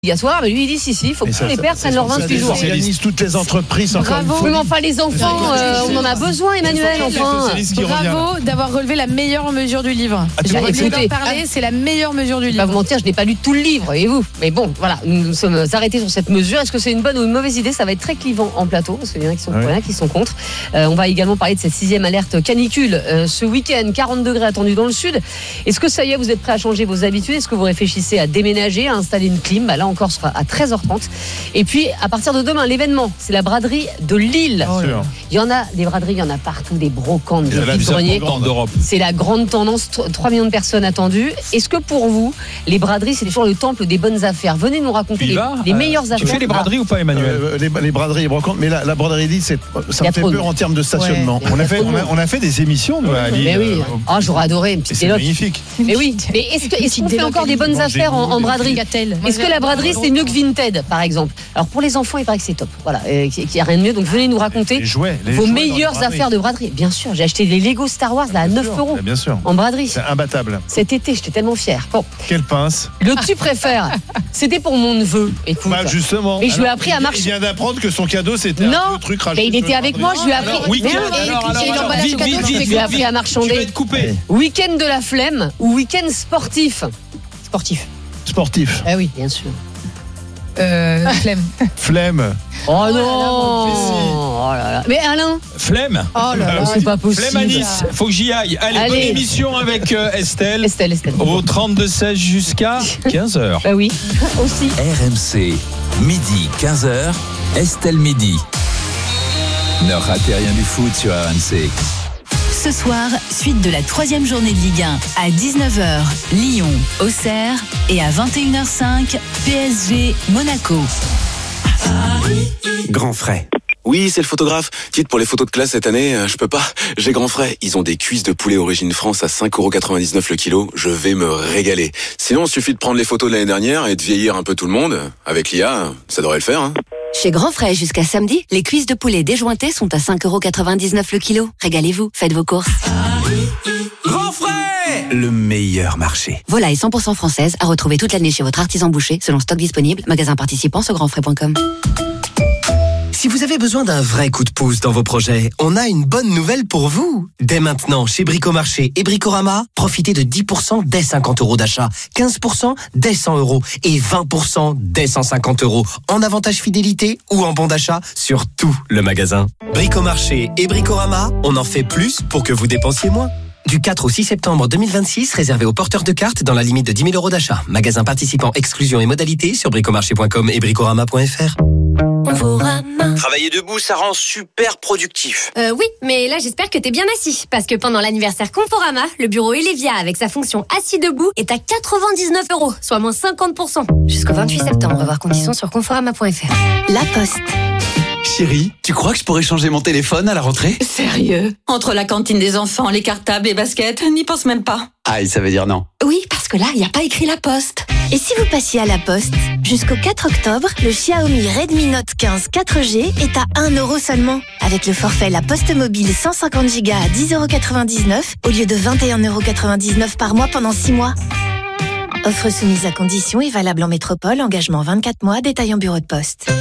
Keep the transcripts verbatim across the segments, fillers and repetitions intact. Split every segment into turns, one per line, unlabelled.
obligatoire, mais lui il dit si si, il faut que tous les pères prennent leurs vingt-huit jours.
Ça organise toutes les entreprises.
Bravo, mais enfin les enfants, euh, on en a besoin, Emmanuel. Enfin,
bravo d'avoir relevé la meilleure mesure du livre. J'ai envie d'en parler, c'est la meilleure mesure du livre.
Pas vous mentir, je n'ai pas lu tout le livre, voyez-vous. Mais bon, voilà, nous nous sommes arrêtés sur cette mesure. Est-ce que c'est une bonne ou une mauvaise idée? Ça va être très clivant en plateau, parce qu'il y en a qui sont pour, il y en a qui sont contre. Euh, on va également parler de cette sixième alerte canicule euh, ce week-end, quarante degrés attendus dans le sud. Est-ce que ça y est, vous êtes prêts à changer vos habitudes? Est-ce que vous réfléchissez à déménager, à installer une clim? Bah là encore, ce sera à treize heures trente. Et puis, à partir de demain, l'événement, c'est la braderie de Lille. Oh, il y en a des braderies, il y en a partout, des brocantes, des vide-greniers. C'est la grande tendance, trois millions de personnes attendues. Est-ce que pour vous, les braderies, c'est toujours le temple des bonnes affaires? Venez nous raconter les, les meilleures
tu
affaires.
Tu fais les braderies ou pas, Emmanuel? euh, les, les braderies et brocantes, mais la, la braderie Lille, c'est, ça me fait peur en termes de stationnement. Ouais, on, a fait, on, a, on a fait des émissions, nous, à Lille.
Mais oui, euh, oh, j'aurais adoré une petite
c'est magnifique.
Mais oui, mais est-ce, que, est-ce qu'on fait encore des bonnes affaires en, en braderie? Est-ce que la braderie, c'est mieux que Vinted, par exemple? Alors pour les enfants, il paraît que c'est top. Voilà, euh, qu'il n'y a rien de mieux. Donc venez nous raconter
les jouets, les
vos
jouets
meilleures affaires de braderie. Bien sûr, j'ai acheté les Lego Star Wars là, à neuf euros.
Bien sûr.
En braderie.
C'est imbattable.
Cet été, j'étais tellement fière. Bon.
Quelle pince.
Le tu préfères, c'était pour mon neveu. Écoute.
Bah justement.
Et je lui ai appris à marcher.
Il vient d'apprendre que son cadeau c'était
non,
un truc racheté.
Mais il était avec moi, je lui ai appris. Je lui ai appris à marchander. Week-end de la flemme ou week-end sportif? Sportif.
Sportif.
Ah oui, bien sûr.
Euh, flemme.
Flemme.
Oh non. Oh là là. Mais Alain.
Flemme.
Oh là là, c'est pas possible.
Flemme à Nice. Faut que j'y aille. Allez,
Allez.
bonne émission avec euh, Estelle.
Estelle, Estelle.
Au trente-deux seize jusqu'à quinze heures.
Bah oui, aussi.
R M C, midi quinze heures, Estelle Midi. Ne ratez rien du foot sur R M C.
Ce soir, suite de la troisième journée de Ligue un. À dix-neuf heures, Lyon, Auxerre. Et à vingt et une heures cinq, P S G, Monaco.
Grand Frais. Oui, c'est le photographe. Dites, pour les photos de classe cette année, euh, je peux pas. J'ai Grand Frais. Ils ont des cuisses de poulet origine France à cinq euros quatre-vingt-dix-neuf le kilo. Je vais me régaler. Sinon, il suffit de prendre les photos de l'année dernière et de vieillir un peu tout le monde. Avec l'I A, ça devrait le faire, hein.
Chez Grand Frais, jusqu'à samedi, les cuisses de poulet déjointées sont à cinq euros quatre-vingt-dix-neuf le kilo. Régalez-vous, faites vos courses.
Grand Frais, le meilleur marché.
Volaille cent pour cent française à retrouver toute l'année chez votre artisan boucher, selon stock disponible, magasin participant sur grand frais point com.
Si vous avez besoin d'un vrai coup de pouce dans vos projets, on a une bonne nouvelle pour vous. Dès maintenant, chez Bricomarché et Bricorama, profitez de dix pour cent dès cinquante euros d'achat, quinze pour cent dès cent euros et vingt pour cent dès cent cinquante euros en avantage fidélité ou en bon d'achat sur tout le magasin. Bricomarché et Bricorama, on en fait plus pour que vous dépensiez moins. Du quatre au six septembre deux mille vingt-six, réservé aux porteurs de cartes dans la limite de dix mille euros d'achat. Magasin participant, exclusion et modalités sur bricomarché point com et bricorama point f r.
Travailler debout, ça rend super productif.
Euh, oui, mais là j'espère que t'es bien assis. Parce que pendant l'anniversaire Conforama, le bureau Elevia avec sa fonction assis debout est à quatre-vingt-dix-neuf euros, soit moins cinquante pour cent. Jusqu'au vingt-huit septembre, voir conditions sur conforama point f r.
La Poste.
Chérie, tu crois que je pourrais changer mon téléphone à la rentrée?
Sérieux? Entre la cantine des enfants, les cartables, les baskets, n'y pense même pas.
Aïe, ça veut dire non.
Oui, parce que là, il n'y a pas écrit La Poste.
Et si vous passiez à La Poste? Jusqu'au quatre octobre, le Xiaomi Redmi Note quinze quatre G est à un euro seulement. Avec le forfait La Poste Mobile cent cinquante giga à dix euros quatre-vingt-dix-neuf au lieu de vingt et un euros quatre-vingt-dix-neuf par mois pendant six mois. Offre soumise à conditions et valable en métropole, engagement vingt-quatre mois, détail en bureau de poste.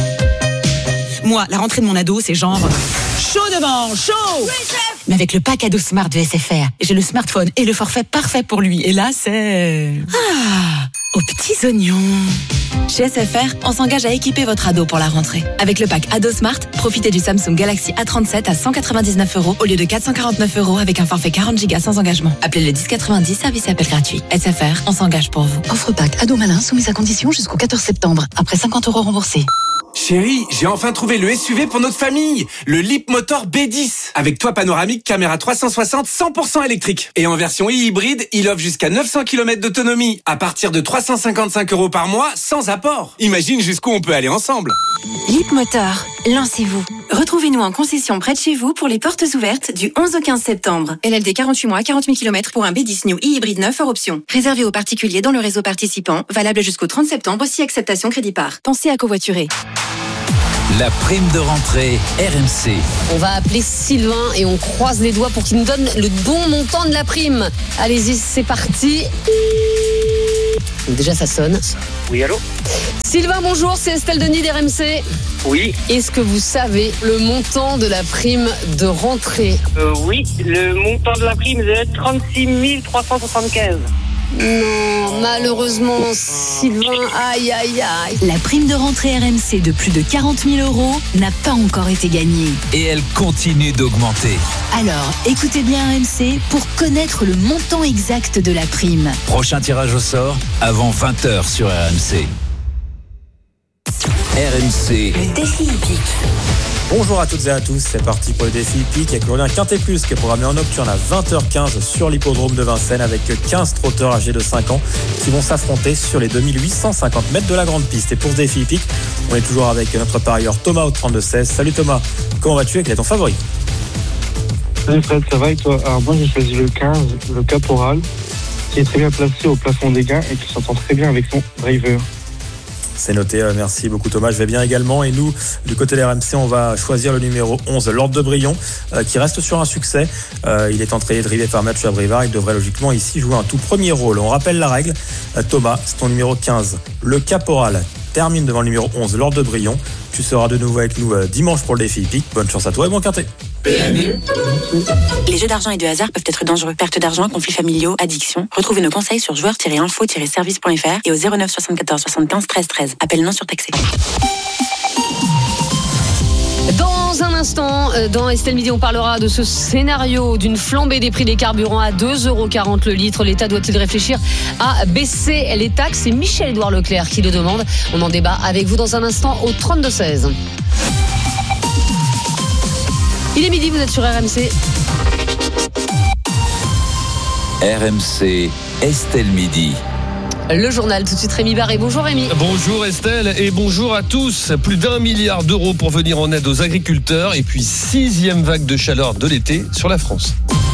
Moi, la rentrée de mon ado, c'est genre chaud devant, chaud. Oui, mais avec le pack ado Smart de S F R, j'ai le smartphone et le forfait parfait pour lui. Et là, c'est... Ah, aux petits oignons. Chez S F R, on s'engage à équiper votre ado pour la rentrée. Avec le pack Ado Smart, profitez du Samsung Galaxy A trente-sept à cent quatre-vingt-dix-neuf euros au lieu de quatre cent quarante-neuf euros avec un forfait quarante gigas sans engagement. Appelez le dix quatre-vingt-dix, service et appel gratuit. S F R, on s'engage pour vous.
Offre pack Ado Malin soumise à conditions jusqu'au quatorze septembre. Après cinquante euros remboursés.
Chérie, j'ai enfin trouvé le S U V pour notre famille, le Leapmotor B dix. Avec toit panoramique, caméra trois cent soixante, cent pour cent électrique. Et en version e-hybride, il offre jusqu'à neuf cents kilomètres d'autonomie, à partir de trois cent cinquante-cinq euros par mois, sans apport. Imagine jusqu'où on peut aller ensemble.
Leapmotor, lancez-vous. Retrouvez-nous en concession près de chez vous pour les portes ouvertes du onze au quinze septembre.
L L D quarante-huit mois, quarante mille kilomètres pour un B dix New e-hybride neuf hors option. Réservé aux particuliers dans le réseau participant, valable jusqu'au trente septembre si acceptation crédit par. Pensez à covoiturer.
La prime de rentrée R M C.
On va appeler Sylvain et on croise les doigts pour qu'il nous donne le bon montant de la prime. Allez-y, c'est parti. Donc déjà ça sonne.
Oui, allô.
Sylvain, bonjour, c'est Estelle Denis d'R M C.
Oui.
Est-ce que vous savez le montant de la prime de rentrée?
euh, Oui, le montant de la prime est de trente-six mille trois cent soixante-quinze.
Non, malheureusement, Sylvain, aïe, aïe, aïe.
La prime de rentrée R M C de plus de quarante mille euros n'a pas encore été gagnée.
Et elle continue d'augmenter.
Alors, écoutez bien R M C pour connaître le montant exact de la prime.
Prochain tirage au sort avant vingt heures sur R M C. R M C.
Le défi hippique.
Bonjour à toutes et à tous, c'est parti pour le défi hippique avec l'Orient Quintet Plus qui est programmé en nocturne à vingt heures quinze sur l'hippodrome de Vincennes avec quinze trotteurs âgés de cinq ans qui vont s'affronter sur les deux mille huit cent cinquante mètres de la grande piste. Et pour ce défi hippique, on est toujours avec notre parieur Thomas au trente-deux seize. Salut Thomas, comment vas-tu et quel est ton favori?
Salut Fred, ça va et toi? Alors moi j'ai choisi le quinze, le Caporal, qui est très bien placé au plafond des gains et qui s'entend très bien avec son driver.
C'est noté, merci beaucoup Thomas, je vais bien également. Et nous, du côté de R M C, on va choisir le numéro onze, Lord de Brion, euh, qui reste sur un succès. Euh, il est entraîné drivé par Mathieu Abrivard, il devrait logiquement ici jouer un tout premier rôle. On rappelle la règle, euh, Thomas, c'est ton numéro quinze, le Caporal, termine devant le numéro onze, Lord de Brion. Tu seras de nouveau avec nous euh, dimanche pour le défi hippique. Bonne chance à toi et bon quintet.
Les jeux d'argent et de hasard peuvent être dangereux. Perte d'argent, conflits familiaux, addiction. Retrouvez nos conseils sur joueurs tiret info tiret service point f r et au zéro neuf soixante-quatorze soixante-quinze treize treize. Appel non surtaxé.
Dans un instant, dans Estelle Midi, on parlera de ce scénario d'une flambée des prix des carburants à deux euros quarante le litre. L'État doit-il réfléchir à baisser les taxes? C'est Michel-Édouard Leclerc qui le demande. On en débat avec vous dans un instant au trente-deux seize. Il est midi, vous êtes sur R M C.
R M C, Estelle Midi.
Le journal, tout de suite Rémi Barré. Bonjour Rémi.
Bonjour Estelle et bonjour à tous. Plus d'un milliard d'euros pour venir en aide aux agriculteurs et puis sixième vague de chaleur de l'été sur la France.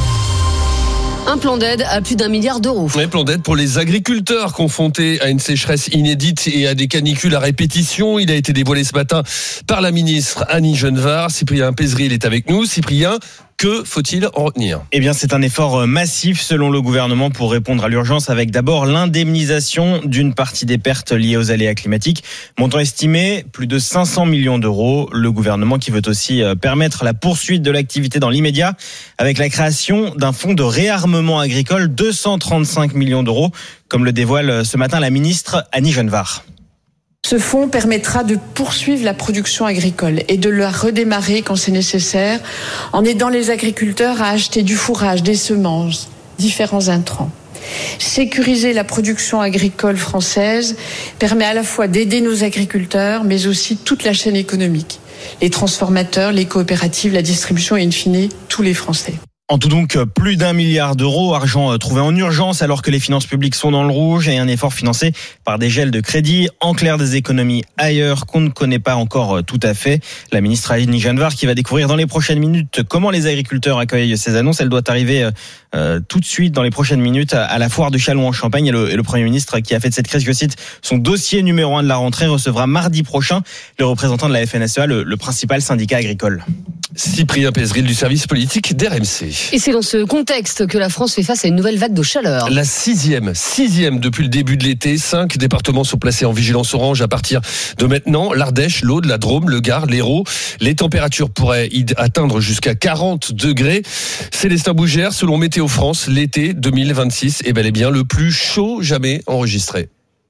Un plan d'aide à plus d'un milliard d'euros.
Un plan d'aide pour les agriculteurs confrontés à une sécheresse inédite et à des canicules à répétition. Il a été dévoilé ce matin par la ministre Annie Genevard. Cyprien Pézeril est avec nous. Cyprien, que faut-il en retenir?
Eh bien, c'est un effort massif selon le gouvernement pour répondre à l'urgence avec d'abord l'indemnisation d'une partie des pertes liées aux aléas climatiques. Montant estimé, plus de cinq cents millions d'euros. Le gouvernement qui veut aussi permettre la poursuite de l'activité dans l'immédiat avec la création d'un fonds de réarmement agricole, deux cent trente-cinq millions d'euros, comme le dévoile ce matin la ministre Annie Genevard.
Ce fonds permettra de poursuivre la production agricole et de la redémarrer quand c'est nécessaire, en aidant les agriculteurs à acheter du fourrage, des semences, différents intrants. Sécuriser la production agricole française permet à la fois d'aider nos agriculteurs, mais aussi toute la chaîne économique, les transformateurs, les coopératives, la distribution et in fine, tous les Français.
En tout donc, plus d'un milliard d'euros, argent trouvé en urgence alors que les finances publiques sont dans le rouge et un effort financé par des gels de crédit. En clair, des économies ailleurs qu'on ne connaît pas encore tout à fait. La ministre Annie Genevard qui va découvrir dans les prochaines minutes comment les agriculteurs accueillent ces annonces. Elle doit arriver euh, tout de suite dans les prochaines minutes à la foire de Châlons en Champagne. Et le, et le Premier ministre qui a fait de cette crise, je cite, son dossier numéro un de la rentrée recevra mardi prochain le représentant de la F N S E A, le, le principal syndicat agricole.
Cyprien Pézeril du service politique d'R M C.
Et c'est dans ce contexte que la France fait face à une nouvelle vague de chaleur.
La sixième, sixième depuis le début de l'été. Cinq départements sont placés en vigilance orange à partir de maintenant. L'Ardèche, l'Aude, la Drôme, le Gard, l'Hérault. Les températures pourraient y atteindre jusqu'à quarante degrés. Célestin Bougère, selon Météo France, l'été deux mille vingt-six est bel et bien le plus chaud jamais enregistré.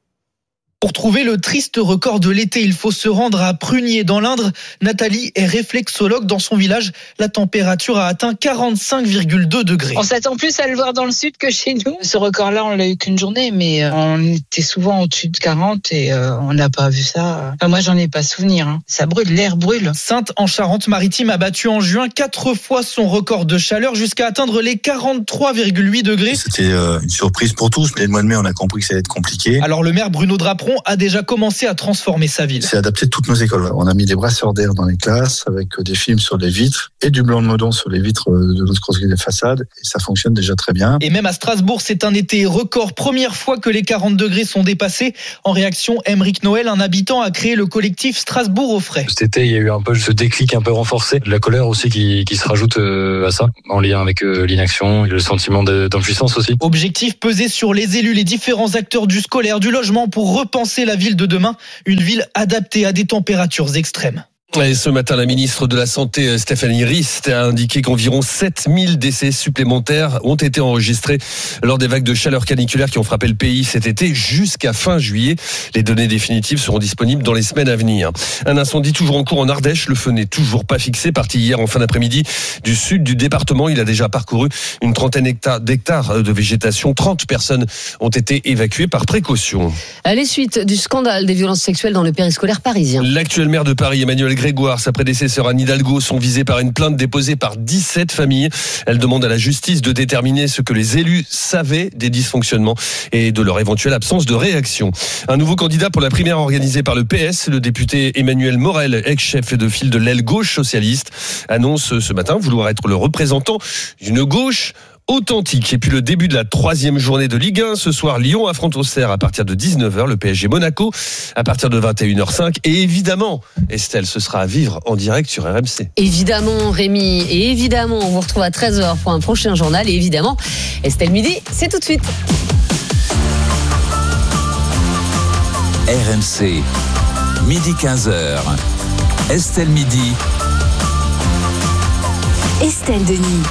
Pour trouver le triste record de l'été, il faut se rendre à Prunier dans l'Indre. Nathalie est réflexologue. Dans son village, la température a atteint quarante-cinq virgule deux degrés.
On s'attend plus à le voir dans le sud que chez nous. Ce record-là, on l'a eu qu'une journée, mais on était souvent au-dessus de quarante et euh, on n'a pas vu ça. Enfin, moi, j'en ai pas souvenir. Hein. Ça brûle, l'air brûle.
Saintes en Charente-Maritime a battu en juin quatre fois son record de chaleur jusqu'à atteindre les quarante-trois virgule huit degrés.
C'était euh, une surprise pour tous, mais le mois de mai, on a compris que ça allait être compliqué.
Alors le maire Bruno Drapron Macron a déjà commencé à transformer sa ville.
C'est adapté toutes nos écoles. On a mis des brasseurs d'air dans les classes avec des films sur les vitres et du blanc de Meudon sur les vitres de l'autre côté des façades. Et ça fonctionne déjà très bien.
Et même à Strasbourg, c'est un été record. Première fois que les quarante degrés sont dépassés. En réaction, Aymeric Noël, un habitant, a créé le collectif Strasbourg au frais.
Cet été, il y a eu un peu ce déclic un peu renforcé. De la colère aussi qui, qui se rajoute à ça, en lien avec l'inaction et le sentiment d'impuissance aussi.
Objectif, peser sur les élus, les différents acteurs du scolaire, du logement pour repenser la ville de demain. Une ville adaptée à des températures extrêmes.
Et ce matin, la ministre de la Santé, Stéphanie Rist, a indiqué qu'environ sept mille décès supplémentaires ont été enregistrés lors des vagues de chaleur caniculaire qui ont frappé le pays cet été jusqu'à fin juillet. Les données définitives seront disponibles dans les semaines à venir. Un incendie toujours en cours en Ardèche. Le feu n'est toujours pas fixé. Parti hier en fin d'après-midi du sud du département. Il a déjà parcouru une trentaine d'hectares de végétation. trente personnes ont été évacuées par précaution.
À les suites du scandale des violences sexuelles dans le périscolaire parisien.
L'actuel maire de Paris, Emmanuel Grégoire, sa prédécesseur Anne Hidalgo sont visés par une plainte déposée par dix-sept familles. Elle demande à la justice de déterminer ce que les élus savaient des dysfonctionnements et de leur éventuelle absence de réaction. Un nouveau candidat pour la primaire organisée par le P S, le député Emmanuel Morel, ex-chef de file de l'aile gauche socialiste, annonce ce matin vouloir être le représentant d'une gauche authentique. Et puis le début de la troisième journée de Ligue un. Ce soir, Lyon affronte Auxerre à partir de dix-neuf heures, le P S G Monaco à partir de vingt et une heures cinq. Et évidemment, Estelle, ce sera à vivre en direct sur R M C.
Évidemment, Rémi. Et évidemment, on vous retrouve à treize heures pour un prochain journal. Et évidemment, Estelle Midi, c'est tout de suite.
R M C, midi quinze heures. Estelle Midi.
Estelle Denis.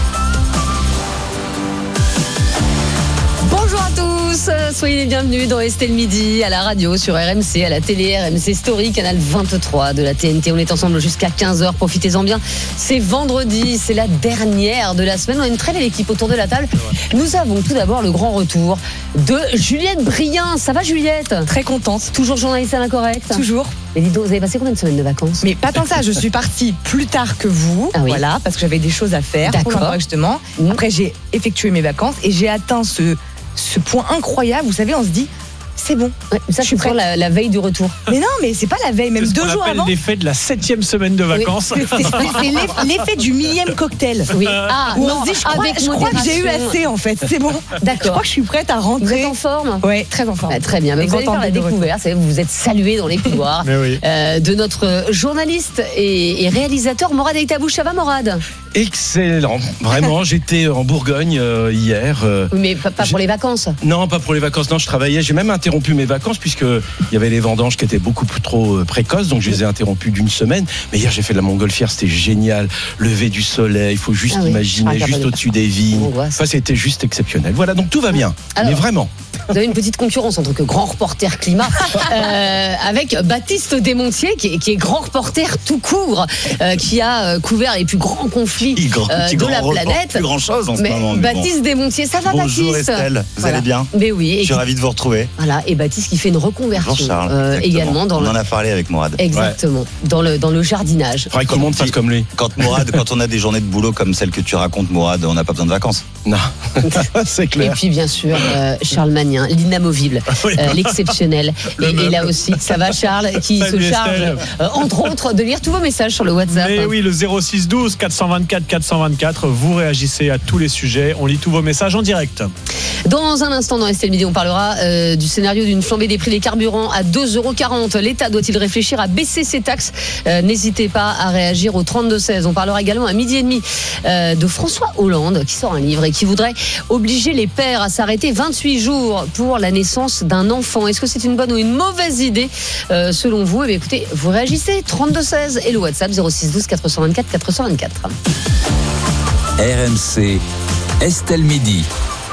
Bonjour à tous, soyez les bienvenus dans Estelle Midi, à la radio, sur R M C, à la télé, R M C Story, canal vingt-trois de la T N T. On est ensemble jusqu'à quinze heures, profitez-en bien. C'est vendredi, c'est la dernière de la semaine. On a une très belle équipe autour de la table. Nous avons tout d'abord le grand retour de Juliette Brien. Ça va, Juliette ?
Très contente.
Toujours journaliste à l'incorrect ?
Toujours.
Mais dis donc, vous avez passé combien de semaines de vacances ?
Mais pas tant que ça, je suis partie plus tard que vous, ah oui. Voilà, parce que j'avais des choses à faire.
D'accord.
Justement. Mmh. Après, j'ai effectué mes vacances et j'ai atteint ce... ce point incroyable, vous savez, on se dit c'est bon.
Ouais, ça, je suis prête la, la veille du retour.
Mais non, mais c'est pas la veille, même deux jours avant.
C'est l'effet de la septième semaine de vacances.
Oui. C'est, c'est l'effet du millième cocktail.
Oui. Ah,
où
non,
on se dit, je crois,
avec
je crois que j'ai eu assez en fait. C'est bon.
D'accord.
Je crois que je suis prête à rentrer.
Vous êtes en forme ?
Oui, très en forme.
Bah, très bien. Mais vous allez faire la découverte. Vous vous êtes salué dans les couloirs
oui.
euh, de notre journaliste et, et réalisateur Morad Eitabouche. Ça va, Morad ?
Excellent. Vraiment, j'étais en Bourgogne euh, hier. Euh,
oui, mais pas, pas pour les vacances.
Non, pas pour les vacances. Non, je travaillais. J'ai même interrompu mes vacances puisque il y avait les vendanges qui étaient beaucoup trop précoces, donc je les ai interrompues d'une semaine. Mais hier, j'ai fait de la montgolfière, c'était génial. Lever du soleil, il faut juste ah oui, imaginer, juste au-dessus des vignes. Enfin, c'était juste exceptionnel. Voilà, donc tout va bien. Alors, mais vraiment.
Vous avez une petite concurrence en tant que grand reporter climat euh, avec Baptiste Desmontiers qui est, qui est grand reporter tout court, euh, qui a couvert les plus grands conflits euh, de la planète.
Plus grand chose en ce
mais
moment.
Mais Baptiste bon. Desmontiers, ça va,
Bonjour
Baptiste ?
Estelle, vous
voilà.
allez bien ?
Mais oui.
Je suis ravi de vous retrouver.
Voilà, et Baptiste qui fait une reconversion.
Bonjour Charles,
euh, également dans
on
le...
en a parlé avec Morad.
Exactement, ouais. dans, le, dans le jardinage.
Il faudrait que tout le monde fasse comme lui.
Quand Morad, quand on a des journées de boulot comme celle que tu racontes, Morad, on n'a pas besoin de vacances.
Non, c'est clair.
Et puis bien sûr, euh, Charles Magnin, l'inamovible, euh, l'exceptionnel. Et, et là aussi, ça va Charles, qui Salut se charge, euh, entre autres, de lire tous vos messages sur le WhatsApp.
Mais oui, le zéro six douze quatre cent vingt-quatre quatre cent vingt-quatre, vous réagissez à tous les sujets, on lit tous vos messages en direct.
Dans un instant, dans Estelle Midi, on parlera euh, du scénario d'une flambée des prix des carburants à deux euros quarante. L'État doit-il réfléchir à baisser ses taxes ? euh, N'hésitez pas à réagir au trente-deux seize. On parlera également à midi et demi euh, de François Hollande, qui sort un livre et qui voudrait obliger les pères à s'arrêter vingt-huit jours pour la naissance d'un enfant. Est-ce que c'est une bonne ou une mauvaise idée euh, selon vous ? Eh bien, écoutez, vous réagissez, trente-deux seize et le WhatsApp zéro six douze quatre cent vingt-quatre quatre cent vingt-quatre.
R M C, Estelle Midi.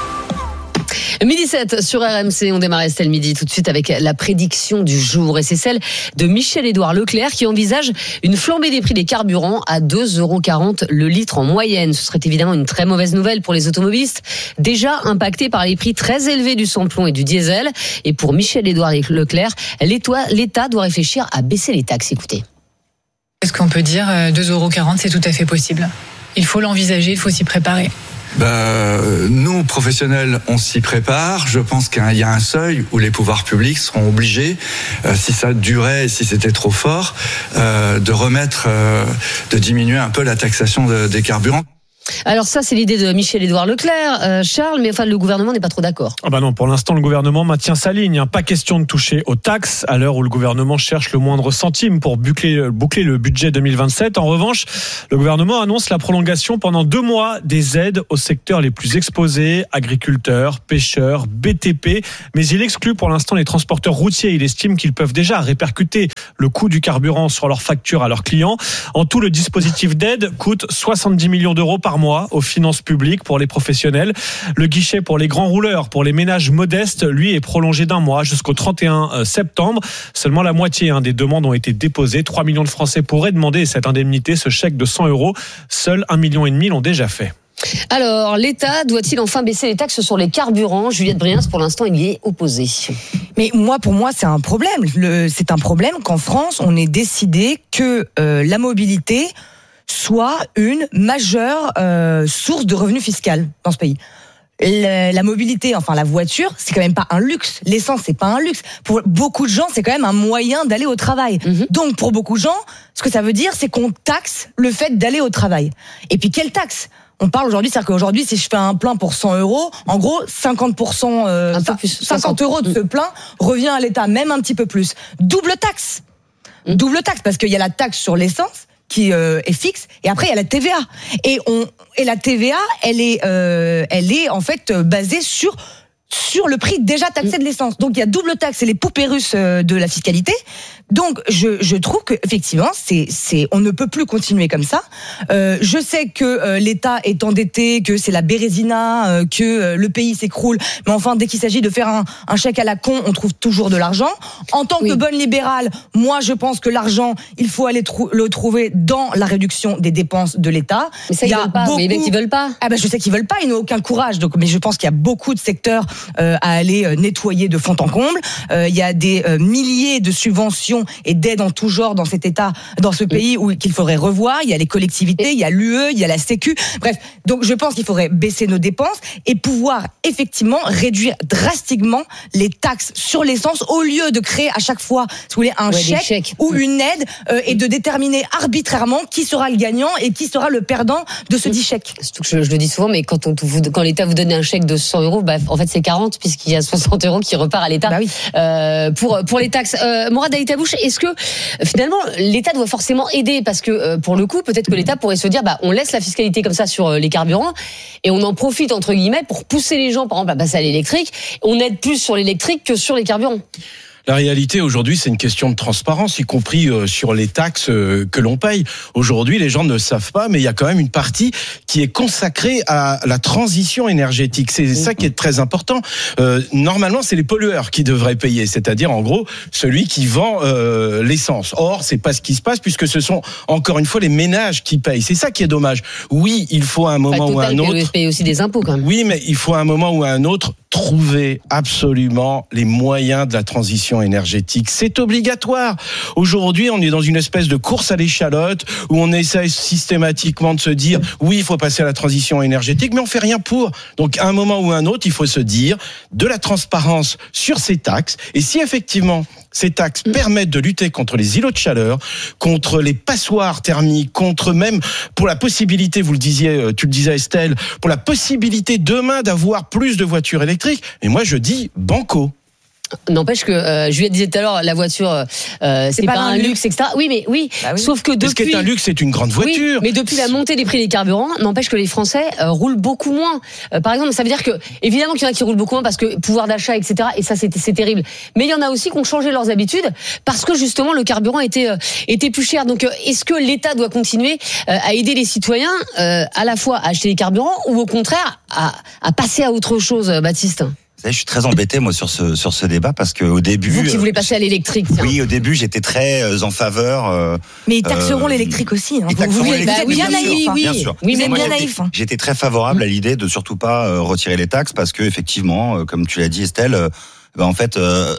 Midi sept sur R M C, on démarre Estelle Midi tout de suite avec la prédiction du jour et c'est celle de Michel-Édouard Leclerc qui envisage une flambée des prix des carburants à deux euros quarante le litre en moyenne. Ce serait évidemment une très mauvaise nouvelle pour les automobilistes déjà impactés par les prix très élevés du samplon et du diesel. Et pour Michel-Édouard Leclerc, l'État doit réfléchir à baisser les taxes. Écoutez.
Est-ce qu'on peut dire deux euros quarante, c'est tout à fait possible ? Il faut l'envisager, il faut s'y préparer.
bah, nous, professionnels, on s'y prépare. Je pense qu'il y a un seuil où les pouvoirs publics seront obligés, euh, si ça durait et si c'était trop fort, euh, de remettre, euh, de diminuer un peu la taxation de, des carburants.
Alors ça, c'est l'idée de Michel-Édouard Leclerc, euh, Charles, mais enfin le gouvernement n'est pas trop d'accord.
Ah bah non, pour l'instant, le gouvernement maintient sa ligne. Hein. Pas question de toucher aux taxes à l'heure où le gouvernement cherche le moindre centime pour boucler, boucler le budget deux mille vingt-sept. En revanche, le gouvernement annonce la prolongation pendant deux mois des aides aux secteurs les plus exposés, agriculteurs, pêcheurs, B T P, mais il exclut pour l'instant les transporteurs routiers. Il estime qu'ils peuvent déjà répercuter le coût du carburant sur leurs factures à leurs clients. En tout, le dispositif d'aide coûte soixante-dix millions d'euros par mois aux finances publiques pour les professionnels. Le guichet pour les grands rouleurs, pour les ménages modestes, lui est prolongé d'un mois jusqu'au trente et un septembre. Seulement la moitié hein, des demandes ont été déposées. trois millions de Français pourraient demander cette indemnité, ce chèque de cent euros. Seuls un million et demi l'ont déjà fait.
Alors, l'État doit-il enfin baisser les taxes sur les carburants ? Juliette Briens, pour l'instant, il y est opposée.
Mais moi, pour moi, c'est un problème. Le, c'est un problème qu'en France, on ait décidé que euh, la mobilité soit une majeure euh, source de revenus fiscal dans ce pays. La, la mobilité, enfin la voiture, c'est quand même pas un luxe. L'essence, c'est pas un luxe. Pour beaucoup de gens, c'est quand même un moyen d'aller au travail. Mmh. Donc, pour beaucoup de gens, ce que ça veut dire, c'est qu'on taxe le fait d'aller au travail. Et puis, quelle taxe ? On parle aujourd'hui, c'est-à-dire qu'aujourd'hui, si je fais un plein pour cent euros, en gros, cinquante pour cent, euh, un peu plus, cinquante euros de ce plein revient à l'État, même un petit peu plus. Double taxe. Mmh. Double taxe, parce qu'il y a la taxe sur l'essence, qui euh, est fixe, et après il y a la T V A, et on et la T V A elle est euh, elle est en fait basée sur sur le prix déjà taxé de l'essence. Donc il y a double taxe, c'est les poupées russes de la fiscalité. Donc je je trouve que effectivement c'est c'est on ne peut plus continuer comme ça. Euh, je sais que euh, l'État est endetté, que c'est la Bérésina, euh, que euh, le pays s'écroule, mais enfin dès qu'il s'agit de faire un, un chèque à la con, on trouve toujours de l'argent. En tant oui. que bonne libérale, moi je pense que l'argent, il faut aller trou- le trouver dans la réduction des dépenses de l'État.
Mais ça
il
ils
y a
veulent pas.
Beaucoup...
Mais les mecs ils veulent pas.
Ah ben je sais qu'ils veulent pas, ils n'ont aucun courage. Donc mais je pense qu'il y a beaucoup de secteurs euh, à aller euh, nettoyer de fond en comble. Euh, il y a des euh, milliers de subventions et d'aides en tout genre dans cet État, dans ce pays où qu'il faudrait revoir. Il y a les collectivités, il y a l'U E, il y a la Sécu. Bref, donc je pense qu'il faudrait baisser nos dépenses et pouvoir effectivement réduire drastiquement les taxes sur l'essence au lieu de créer à chaque fois, si vous voulez, un ouais, chèque, chèques. ou une aide euh, et de déterminer arbitrairement qui sera le gagnant et qui sera le perdant de ce dit chèque.
Surtout que je, je le dis souvent, mais quand, on, quand l'État vous donne un chèque de cent euros, bah, en fait c'est quarante puisqu'il y a soixante euros qui repart à l'État bah oui. euh, pour, pour les taxes. Euh, Mourad Aïtabouche, est-ce que finalement l'État doit forcément aider, parce que euh, pour le coup peut-être que l'État pourrait se dire bah on laisse la fiscalité comme ça sur euh, les carburants et on en profite entre guillemets pour pousser les gens par exemple à passer à l'électrique. On aide plus sur l'électrique que sur les carburants.
La réalité aujourd'hui, c'est une question de transparence, y compris euh, sur les taxes euh, que l'on paye. Aujourd'hui, les gens ne savent pas, mais il y a quand même une partie qui est consacrée à la transition énergétique. C'est ça qui est très important. Euh, normalement, c'est les pollueurs qui devraient payer, c'est-à-dire en gros celui qui vend euh, l'essence. Or, c'est pas ce qui se passe, puisque ce sont encore une fois les ménages qui payent. C'est ça qui est dommage. Oui, il faut à un moment
enfin,
ou à un autre.
Payer aussi des impôts quand même.
Oui, mais il faut à un moment ou à un autre trouver absolument les moyens de la transition énergétique. C'est obligatoire. Aujourd'hui, on est dans une espèce de course à l'échalote où on essaie systématiquement de se dire oui, il faut passer à la transition énergétique, mais on fait rien pour. Donc, à un moment ou à un autre, il faut se dire de la transparence sur ces taxes. Et si effectivement ces taxes permettent de lutter contre les îlots de chaleur, contre les passoires thermiques, contre même pour la possibilité, vous le disiez, tu le disais Estelle, pour la possibilité demain d'avoir plus de voitures électriques. Mais moi je dis banco.
N'empêche que euh, Juliette disait tout à l'heure, la voiture, euh, c'est, c'est pas, pas un luxe, luxe, et cetera. Oui, mais oui. Bah oui. Sauf que depuis.
Ce qui est un luxe, c'est une grande voiture.
Oui, mais depuis la montée des prix des carburants, n'empêche que les Français euh, roulent beaucoup moins. Euh, par exemple, ça veut dire que évidemment qu'il y en a qui roulent beaucoup moins parce que pouvoir d'achat, et cetera. Et ça, c'est, c'est terrible. Mais il y en a aussi qui ont changé leurs habitudes parce que justement le carburant était euh, était plus cher. Donc, euh, est-ce que l'État doit continuer euh, à aider les citoyens euh, à la fois à acheter les carburants ou au contraire à, à passer à autre chose, Baptiste?
Vous savez, je suis très embêté moi sur ce sur ce débat parce que au début.
Vous qui voulez passer à l'électrique. Tiens.
Oui, au début j'étais très euh, en faveur. Euh,
mais ils taxeront euh, l'électrique aussi. Hein.
Ils taxeront
vous
l'électrique.
Bah, oui, bien naïf, oui.
Bien sûr.
Oui, mais
moi,
bien
j'étais,
naïf.
J'étais très favorable à l'idée de surtout pas euh, retirer les taxes parce que effectivement, euh, comme tu l'as dit Estelle, euh, bah, en fait. Euh,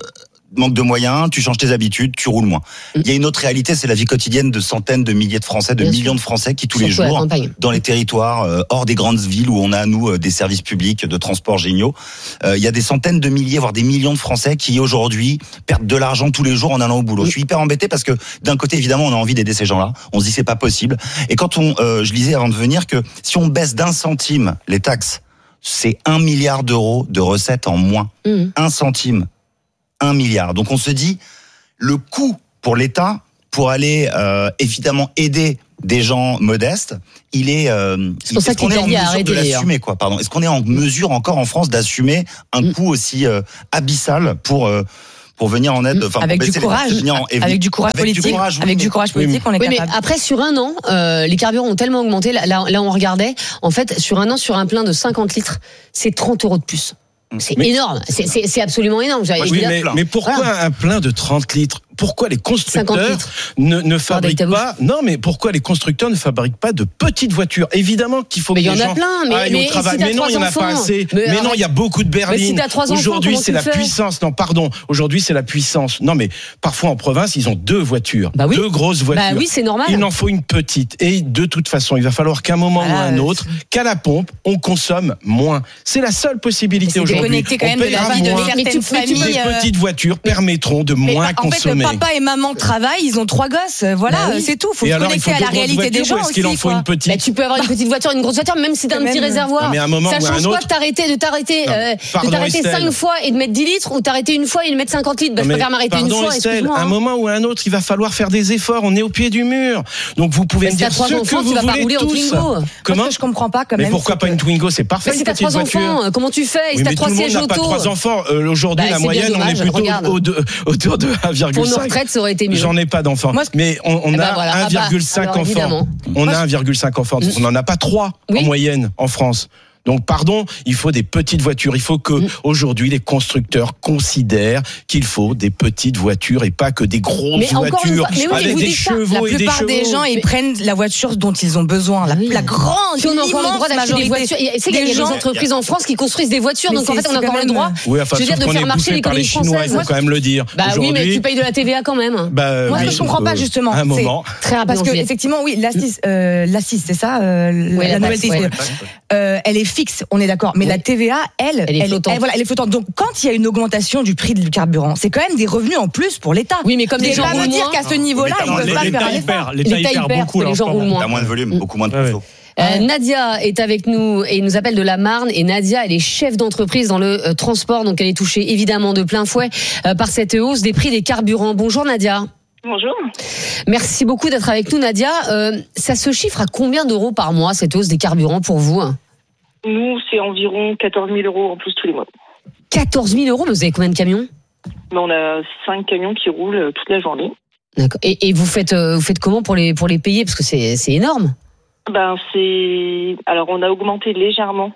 manque de moyens, tu changes tes habitudes, tu roules moins. Il y a une autre réalité, c'est la vie quotidienne de centaines de milliers de Français, de
Bien
millions
sûr.
de Français qui tous
Surtout
les
à la
jours,
campagne.
dans les territoires euh, hors des grandes villes où on a nous euh, des services publics de transport géniaux, euh, il y a des centaines de milliers, voire des millions de Français qui aujourd'hui perdent de l'argent tous les jours en allant au boulot. Je suis hyper embêté parce que d'un côté évidemment on a envie d'aider ces gens-là, on se dit c'est pas possible. Et quand on, euh, je lisais avant de venir que si on baisse d'un centime les taxes, c'est un milliard d'euros de recettes en moins. Mmh. Un centime. Un milliard. Donc on se dit, le coût pour l'État, pour aller euh, évidemment aider des gens modestes, il est. Euh,
c'est pour ça
est-ce qu'on est en
qu'Italie a
mesure
arrêté
de l'assumer, quoi. Pardon. Est-ce qu'on est en mesure encore en France d'assumer un mmh. coût aussi euh, abyssal pour euh, pour venir en aide, enfin
avec,
pour
du courage,
en,
avec du courage politique, avec du courage, oui, avec du courage politique,
oui,
on est
oui,
capable.
Mais après, sur un an, euh, les carburants ont tellement augmenté. Là, là, là, on regardait. En fait, sur un an, sur un plein de cinquante litres, c'est trente euros de plus. C'est mais, énorme. C'est, c'est, c'est absolument énorme.
Oui, mais, mais pourquoi voilà. un plein de trente litres? Pourquoi les constructeurs ne, ne fabriquent pas non mais pourquoi les constructeurs ne fabriquent pas de petites voitures? Évidemment qu'il faut
mais
que
les
gens
gens plein, mais,
aillent
mais
au travail.
Si
mais non, il n'y en a pas assez. Mais, mais non, il y a beaucoup de berlines.
Si
aujourd'hui,
enfants,
c'est la
fais
puissance. Non, pardon. Aujourd'hui, c'est la puissance. Non, mais parfois en province, ils ont deux voitures,
bah oui.
deux grosses voitures.
Bah oui, c'est normal.
Il en faut une petite. Et de toute façon, il va falloir qu'à un moment
ah,
ou à un autre, qu'à la pompe, on consomme moins. C'est la seule possibilité aujourd'hui.
C'est déconnecté quand même de la vie de certaines familles.
Les petites voitures permettront de moins consommer.
En fait, papa et maman travaillent, ils ont trois gosses, voilà, bah oui. c'est tout. Faut
et
se
alors,
connecter à la réalité des gens
est-ce
aussi.
Qu'il en faut une petite
bah, tu peux avoir une petite voiture, une grosse voiture, même si t'as un petit réservoir.
Non, mais à un moment
ça
ou
change
un
quoi
autre...
de t'arrêter, de t'arrêter,
non,
euh,
pardon,
de t'arrêter
Estelle.
cinq fois et de mettre dix litres, ou t'arrêter une fois et de mettre cinquante litres. Bah, non, je préfère m'arrêter
pardon,
une fois.
Estelle,
excuse-moi.
à un moment ou à un autre, il va falloir faire des efforts. On est au pied du mur. Donc vous pouvez
mais
me dire
si
ce
enfants,
que vous
tu vas
voulez
pas rouler
tous.
En Twingo.
Comment?
Moi, ce que je comprends pas quand même.
Mais pourquoi pas une Twingo? C'est parfait.
Mais si
une
t'as
petite
trois
voiture.
enfants, comment tu fais? Si t'as trois sièges auto.
Pas trois enfants. Aujourd'hui, la moyenne, on est plutôt autour de un virgule cinq.
Pour nos retraites, ça aurait été mieux.
J'en ai pas d'enfants. Mais on a un virgule cinq enfants. On a un virgule cinq enfants. On n'en a pas trois en moyenne en France. Donc, pardon, il faut des petites voitures. Il faut que, mmh. aujourd'hui, les constructeurs considèrent qu'il faut des petites voitures et pas que des grosses mais voitures
mais oui,
avec des chevaux et des chevaux.
La plupart des gens, ils mais... prennent la voiture dont ils ont besoin. La, oui. la grande,
si on a encore le droit d'acheter des voitures. C'est qu'il y a des gens... entreprises en France qui construisent des voitures, mais donc en fait, on a encore le droit.
Oui, enfin,
je veux dire, de faire marcher l'économie française.
Il faut quand même le dire.
Bah oui, mais tu payes de la T V A quand même.
Moi, je comprends pas, justement.
Un moment.
Très rapide. Parce que, effectivement, oui, l'A S I S, c'est ça, la nouvelle T I C. Elle est fixe, on est d'accord. Mais oui. la T V A, elle,
elle est flottante.
Elle, voilà, elle est flottante. Donc, quand il y a une augmentation du prix du carburant, c'est quand même des revenus en plus pour l'État.
Oui, mais comme les gens
roulent moins. Dire qu'à ce niveau-là, ils peuvent pas faire l'effort.
L'État y perd beaucoup.
Les gens roulent moins.
Il y a moins de volume, beaucoup moins de réseau.
Euh, Nadia est avec nous et nous appelle de la Marne. Et Nadia, elle est chef d'entreprise dans le euh, transport, donc elle est touchée évidemment de plein fouet euh, par cette hausse des prix des carburants. Bonjour Nadia.
Bonjour.
Merci beaucoup d'être avec nous Nadia. Euh, ça se chiffre à combien d'euros par mois cette hausse des carburants pour vous?
Nous, c'est environ quatorze mille euros en plus tous les mois.
quatorze mille euros, mais vous avez combien de camions?
On a cinq camions qui roulent toute la journée.
D'accord. Et, et vous faites, euh, vous faites comment pour les pour les payer, parce que c'est c'est énorme.
Ben c'est alors on a augmenté légèrement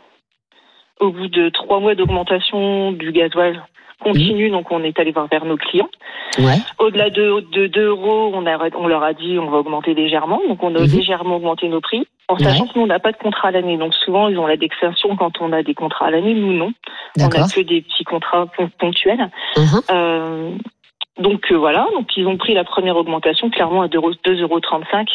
au bout de trois mois d'augmentation du gasoil continue, mmh. donc on est allé voir vers nos clients.
Ouais.
Au-delà de, de deux euros, on, a, on leur a dit on va augmenter légèrement, donc on a mmh. légèrement augmenté nos prix, en sachant ouais. que nous on n'a pas de contrat à l'année, donc souvent ils ont l'indexation quand on a des contrats à l'année, nous non. D'accord. On n'a que des petits contrats ponctuels. Mmh. Euh, donc euh, voilà, donc ils ont pris la première augmentation clairement à deux euros trente-cinq.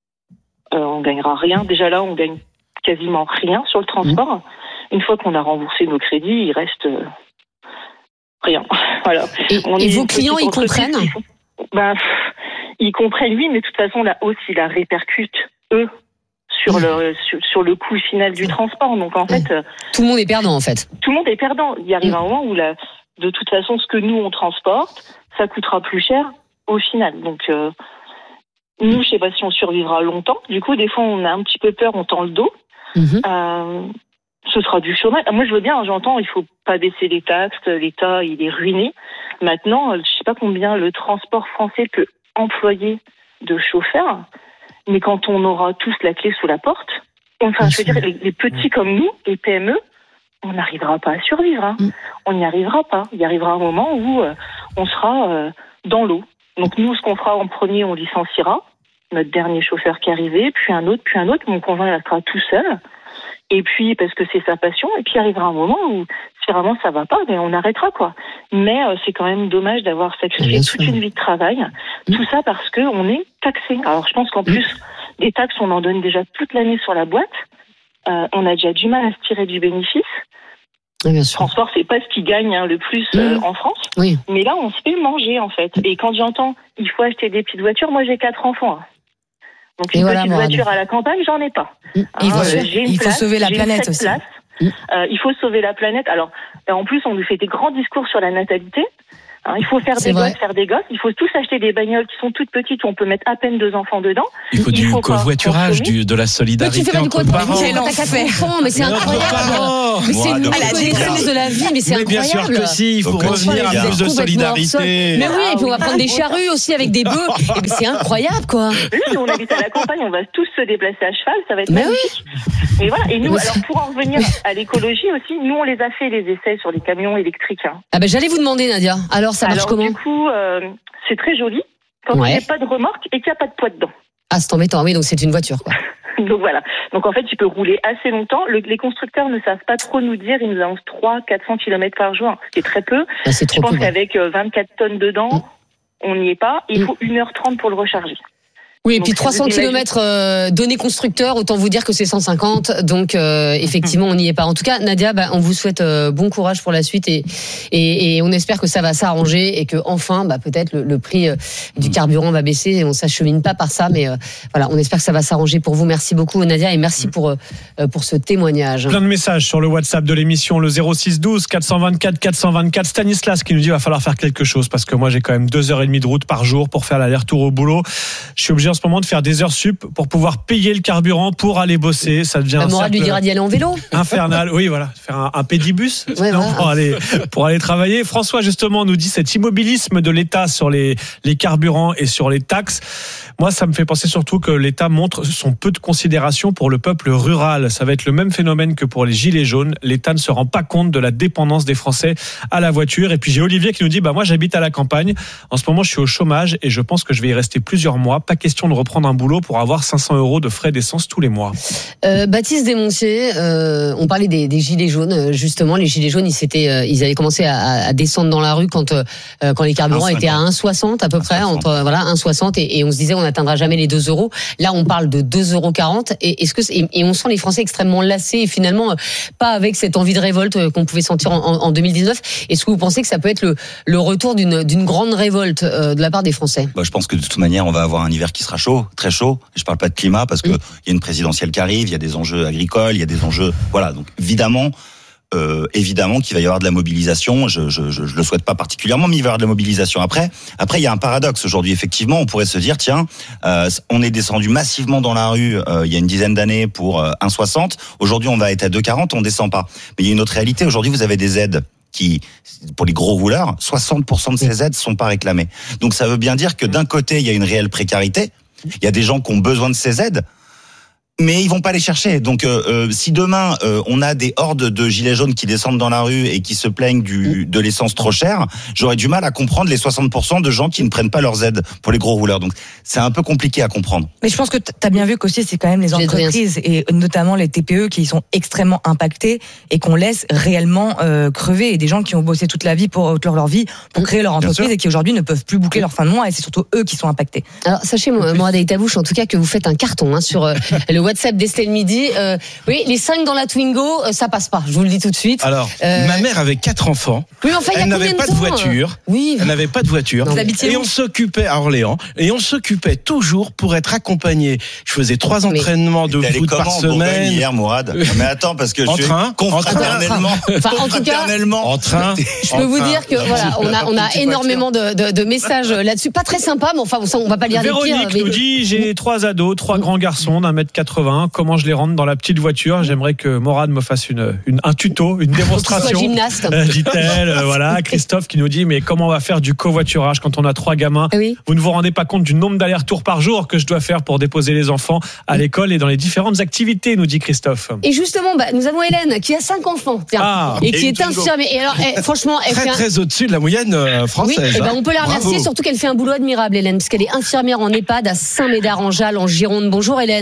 Euh, on gagnera rien. Déjà là, on gagne quasiment rien sur le transport. Mmh. Une fois qu'on a remboursé nos crédits, il reste euh, rien. Voilà.
Et, on et vos clients, ils comprennent
ben, ils comprennent, oui, mais de toute façon, la hausse, ils la répercutent, eux, sur, mmh. le, sur, sur le coût final du transport. Donc, en mmh. fait... Euh,
tout le monde est perdant, en fait.
Tout le monde est perdant. Il arrive mmh. un moment où, la, de toute façon, ce que nous, on transporte, ça coûtera plus cher au final. Donc... Euh, nous, je ne sais pas si on survivra longtemps. Du coup, des fois, on a un petit peu peur, on tend le dos. Mmh. Euh, ce sera du chômage. Moi, je veux bien, j'entends, il ne faut pas baisser les taxes. L'État, il est ruiné. Maintenant, je ne sais pas combien le transport français peut employer de chauffeurs. Mais quand on aura tous la clé sous la porte, enfin, je veux dire, les, les petits comme nous, les P M E, on n'arrivera pas à survivre. Hein. Mmh. On n'y arrivera pas. Il y arrivera un moment où euh, on sera euh, dans l'eau. Donc nous, ce qu'on fera en premier, on licenciera notre dernier chauffeur qui est arrivé, puis un autre, puis un autre. Mon conjoint, il restera tout seul. Et puis, parce que c'est sa passion. Et puis, il arrivera un moment où si vraiment ça va pas, mais on arrêtera, quoi. Mais euh, c'est quand même dommage d'avoir sacrifié toute une vie de travail. Mmh. Tout ça parce qu'on est taxé. Alors je pense qu'en plus, mmh. des taxes, on en donne déjà toute l'année sur la boîte. Euh, on a déjà du mal à se tirer du bénéfice.
Oui, bien sûr.
Transport, c'est pas ce qui gagne hein, le plus euh, mmh. en France.
Oui.
Mais là, on se fait manger, en fait. Et quand j'entends, il faut acheter des petites voitures, moi j'ai quatre enfants. Hein. Donc, une
voilà,
petite
Morad.
voiture à la campagne, j'en ai pas.
Mmh.
Hein,
il faut,
euh, j'ai une
il faut
place,
sauver la
j'ai
planète
une
aussi.
Place. Mmh. Euh, il faut sauver la planète. Alors, en plus, on nous fait des grands discours sur la natalité. Hein, il faut faire
C'est
des
vrai.
gosses, faire des gosses. Il faut tous acheter des bagnoles qui sont toutes petites où on peut mettre à peine deux enfants dedans.
Il faut
il
du
faut
covoiturage, du, de la
Mais
solidarité
tu fais pas du
entre
quoi
parents.
T'as quatre enfants, mais c'est
Mais notre
incroyable.
parent.
Mais c'est
Moi,
une
de-
connaissance de la vie, mais c'est
Mais bien
incroyable.
sûr que si, il faut
Donc,
revenir à
il y a-
plus de solidarité.
Mais oui, et puis on va prendre des charrues aussi avec des bœufs. Et puis c'est incroyable, quoi.
Oui, nous, on habite à la campagne, on va tous se déplacer à cheval, ça va être
Mais
magnifique. Et voilà. Et nous,
Mais
alors pour en revenir à l'écologie aussi, nous on les a fait les essais sur les camions électriques. Hein.
Ah ben j'allais vous demander, Nadia. Alors ça marche
alors
comment?
du coup, euh, c'est très joli quand
Ouais.
il n'y a pas de remorque et qu'il n'y a pas de poids dedans.
Ah, c'est embêtant. Oui, donc c'est une voiture, quoi.
Donc voilà. Donc en fait, tu peux rouler assez longtemps. Le, les constructeurs ne savent pas trop nous dire. Ils nous annoncent trois à quatre cents kilomètres par jour, ce qui est très peu.
Ah, c'est
Je
trop
pense
peu, ouais.
qu'avec euh, vingt-quatre tonnes dedans,
Mm.
on n'y est pas. Il faut une heure trente pour le recharger.
Oui, et
Donc,
puis trois cents
vous imaginez-
kilomètres euh, donnés constructeurs, autant vous dire que c'est cent cinquante. Donc euh, effectivement, on n'y est pas. En tout cas, Nadia, bah, on vous souhaite euh, bon courage pour la suite et, et, et on espère que ça va s'arranger et que enfin, bah, peut-être le, le prix euh, du carburant va baisser. Et on s'achemine pas par ça, mais euh, voilà, on espère que ça va s'arranger pour vous. Merci beaucoup, Nadia, et merci pour euh, pour ce témoignage.
Plein de messages sur le WhatsApp de l'émission, le zéro six douze quatre cent vingt-quatre quatre cent vingt-quatre. Stanislas qui nous dit va falloir faire quelque chose parce que moi j'ai quand même deux heures et demie de route par jour pour faire l'aller-retour au boulot. Je suis obligé en ce moment de faire des heures sup pour pouvoir payer le carburant pour aller bosser. Ça devient
Bah,
un
Morad lui
cercle
dira d'y aller en vélo.
infernal. Oui, voilà, faire un, un pédibus
Ouais,
non,
voilà.
pour aller pour aller travailler. François justement nous dit cet immobilisme de l'État sur les les carburants et sur les taxes. Moi, ça me fait penser surtout que l'État montre son peu de considération pour le peuple rural. Ça va être le même phénomène que pour les gilets jaunes. L'État ne se rend pas compte de la dépendance des Français à la voiture. Et puis j'ai Olivier qui nous dit bah moi j'habite à la campagne. En ce moment, je suis au chômage et je pense que je vais y rester plusieurs mois. Pas question de reprendre un boulot pour avoir cinq cents euros de frais d'essence tous les mois.
Euh, Baptiste Desmontiers, euh, on parlait des, des gilets jaunes. Justement, les gilets jaunes, ils s'étaient, euh, ils avaient commencé à, à descendre dans la rue quand euh, quand les carburants étaient à un virgule soixante à peu près, entre euh, voilà un virgule soixante et, et on se disait on n'atteindra jamais les deux euros. Là, on parle de deux euros quarante et est-ce que et, et on sent les Français extrêmement lassés et finalement euh, pas avec cette envie de révolte euh, qu'on pouvait sentir en, en, en deux mille dix-neuf. Est-ce que vous pensez que ça peut être le, le retour d'une d'une grande révolte euh, de la part des Français?
Bah, je pense que de toute manière, on va avoir un hiver qui sera chaud, très chaud. Je parle pas de climat parce que il y a une présidentielle qui arrive, il y a des enjeux agricoles, il y a des enjeux, voilà. Donc évidemment, euh, évidemment qu'il va y avoir de la mobilisation. Je, je, je, je le souhaite pas particulièrement, mais il va y avoir de la mobilisation. Après, après, il y a un paradoxe aujourd'hui. Effectivement, on pourrait se dire, tiens, euh, on est descendu massivement dans la rue euh, il y a une dizaine d'années pour euh, un virgule soixante. Aujourd'hui, on va être à deux virgule quarante, on descend pas. Mais il y a une autre réalité. Aujourd'hui, vous avez des aides qui, pour les gros rouleurs, soixante pour cent de ces aides sont pas réclamées. Donc ça veut bien dire que d'un côté, il y a une réelle précarité. Il y a des gens qui ont besoin de ces aides, mais ils vont pas les chercher. Donc, euh, euh, si demain euh, on a des hordes de gilets jaunes qui descendent dans la rue et qui se plaignent du de l'essence trop chère, j'aurais du mal à comprendre les soixante pour cent de gens qui ne prennent pas leurs aides pour les gros rouleurs. Donc, c'est un peu compliqué à comprendre.
Mais je pense que tu as bien vu qu'aussi, c'est quand même les
J'ai de rien.
entreprises et notamment les T P E qui sont extrêmement impactés et qu'on laisse réellement euh, crever. Et des gens qui ont bossé toute la vie pour toute leur vie pour créer leur
Bien
entreprise
sûr.
et qui aujourd'hui ne peuvent plus boucler leur fin de mois. Et c'est surtout eux qui sont impactés.
Alors sachez, Morad et Tabouche, en tout cas que vous faites un carton hein, sur euh, le WhatsApp d'Estelle Midi. Euh, oui, les cinq dans la Twingo, euh, ça passe pas. Je vous le dis tout de suite.
Alors,
Euh,
ma mère avait quatre enfants.
Oui, mais enfin, il y a
Elle
combien
n'avait
de
pas de
temps,
voiture.
Oui.
Elle n'avait pas de voiture.
Vous habitiez
Et
où
on s'occupait à Orléans. Et on s'occupait toujours pour être accompagné. Je faisais trois
Mais-
entraînements de
T'es allé
foot
comment
par
en Bourgogne
semaine.
hier, Mourad? Mais attends, parce que
En
je suis
train,
confraternellement,
Enfin, en tout cas,
confraternellement.
En train.
Je peux vous dire que voilà, on a on a
Petite
énormément de, de, de messages là-dessus, pas très sympas, mais enfin on va pas lire les pires.
Véronique
mais-
nous dit j'ai trois ados, trois grands garçons d'un mètre quatre-vingts. Comment je les rentre dans la petite voiture? J'aimerais que Morad me fasse une, une un tuto, une démonstration.
Soit gymnaste.
Euh, dit-elle. Euh, voilà, Christophe qui nous dit mais comment on va faire du covoiturage quand on a trois gamins?
Oui.
Vous ne vous rendez pas compte du nombre d'allers-retours par jour que je dois faire pour déposer les enfants à l'école et dans les différentes activités, nous dit Christophe.
Et justement, bah, nous avons Hélène qui a cinq enfants, tiens,
Ah,
et
et
qui
une
est
Twingo.
infirmière. Et alors, eh, franchement, elle
Très,
fait un...
très au-dessus de la moyenne euh,
Oui,
française.
eh ben,
hein.
on peut la remercier,
Bravo.
surtout qu'elle fait un boulot admirable, Hélène, parce qu'elle est infirmière en EHPAD à Saint-Médard-en-Jalles, en Gironde. Bonjour Hélène.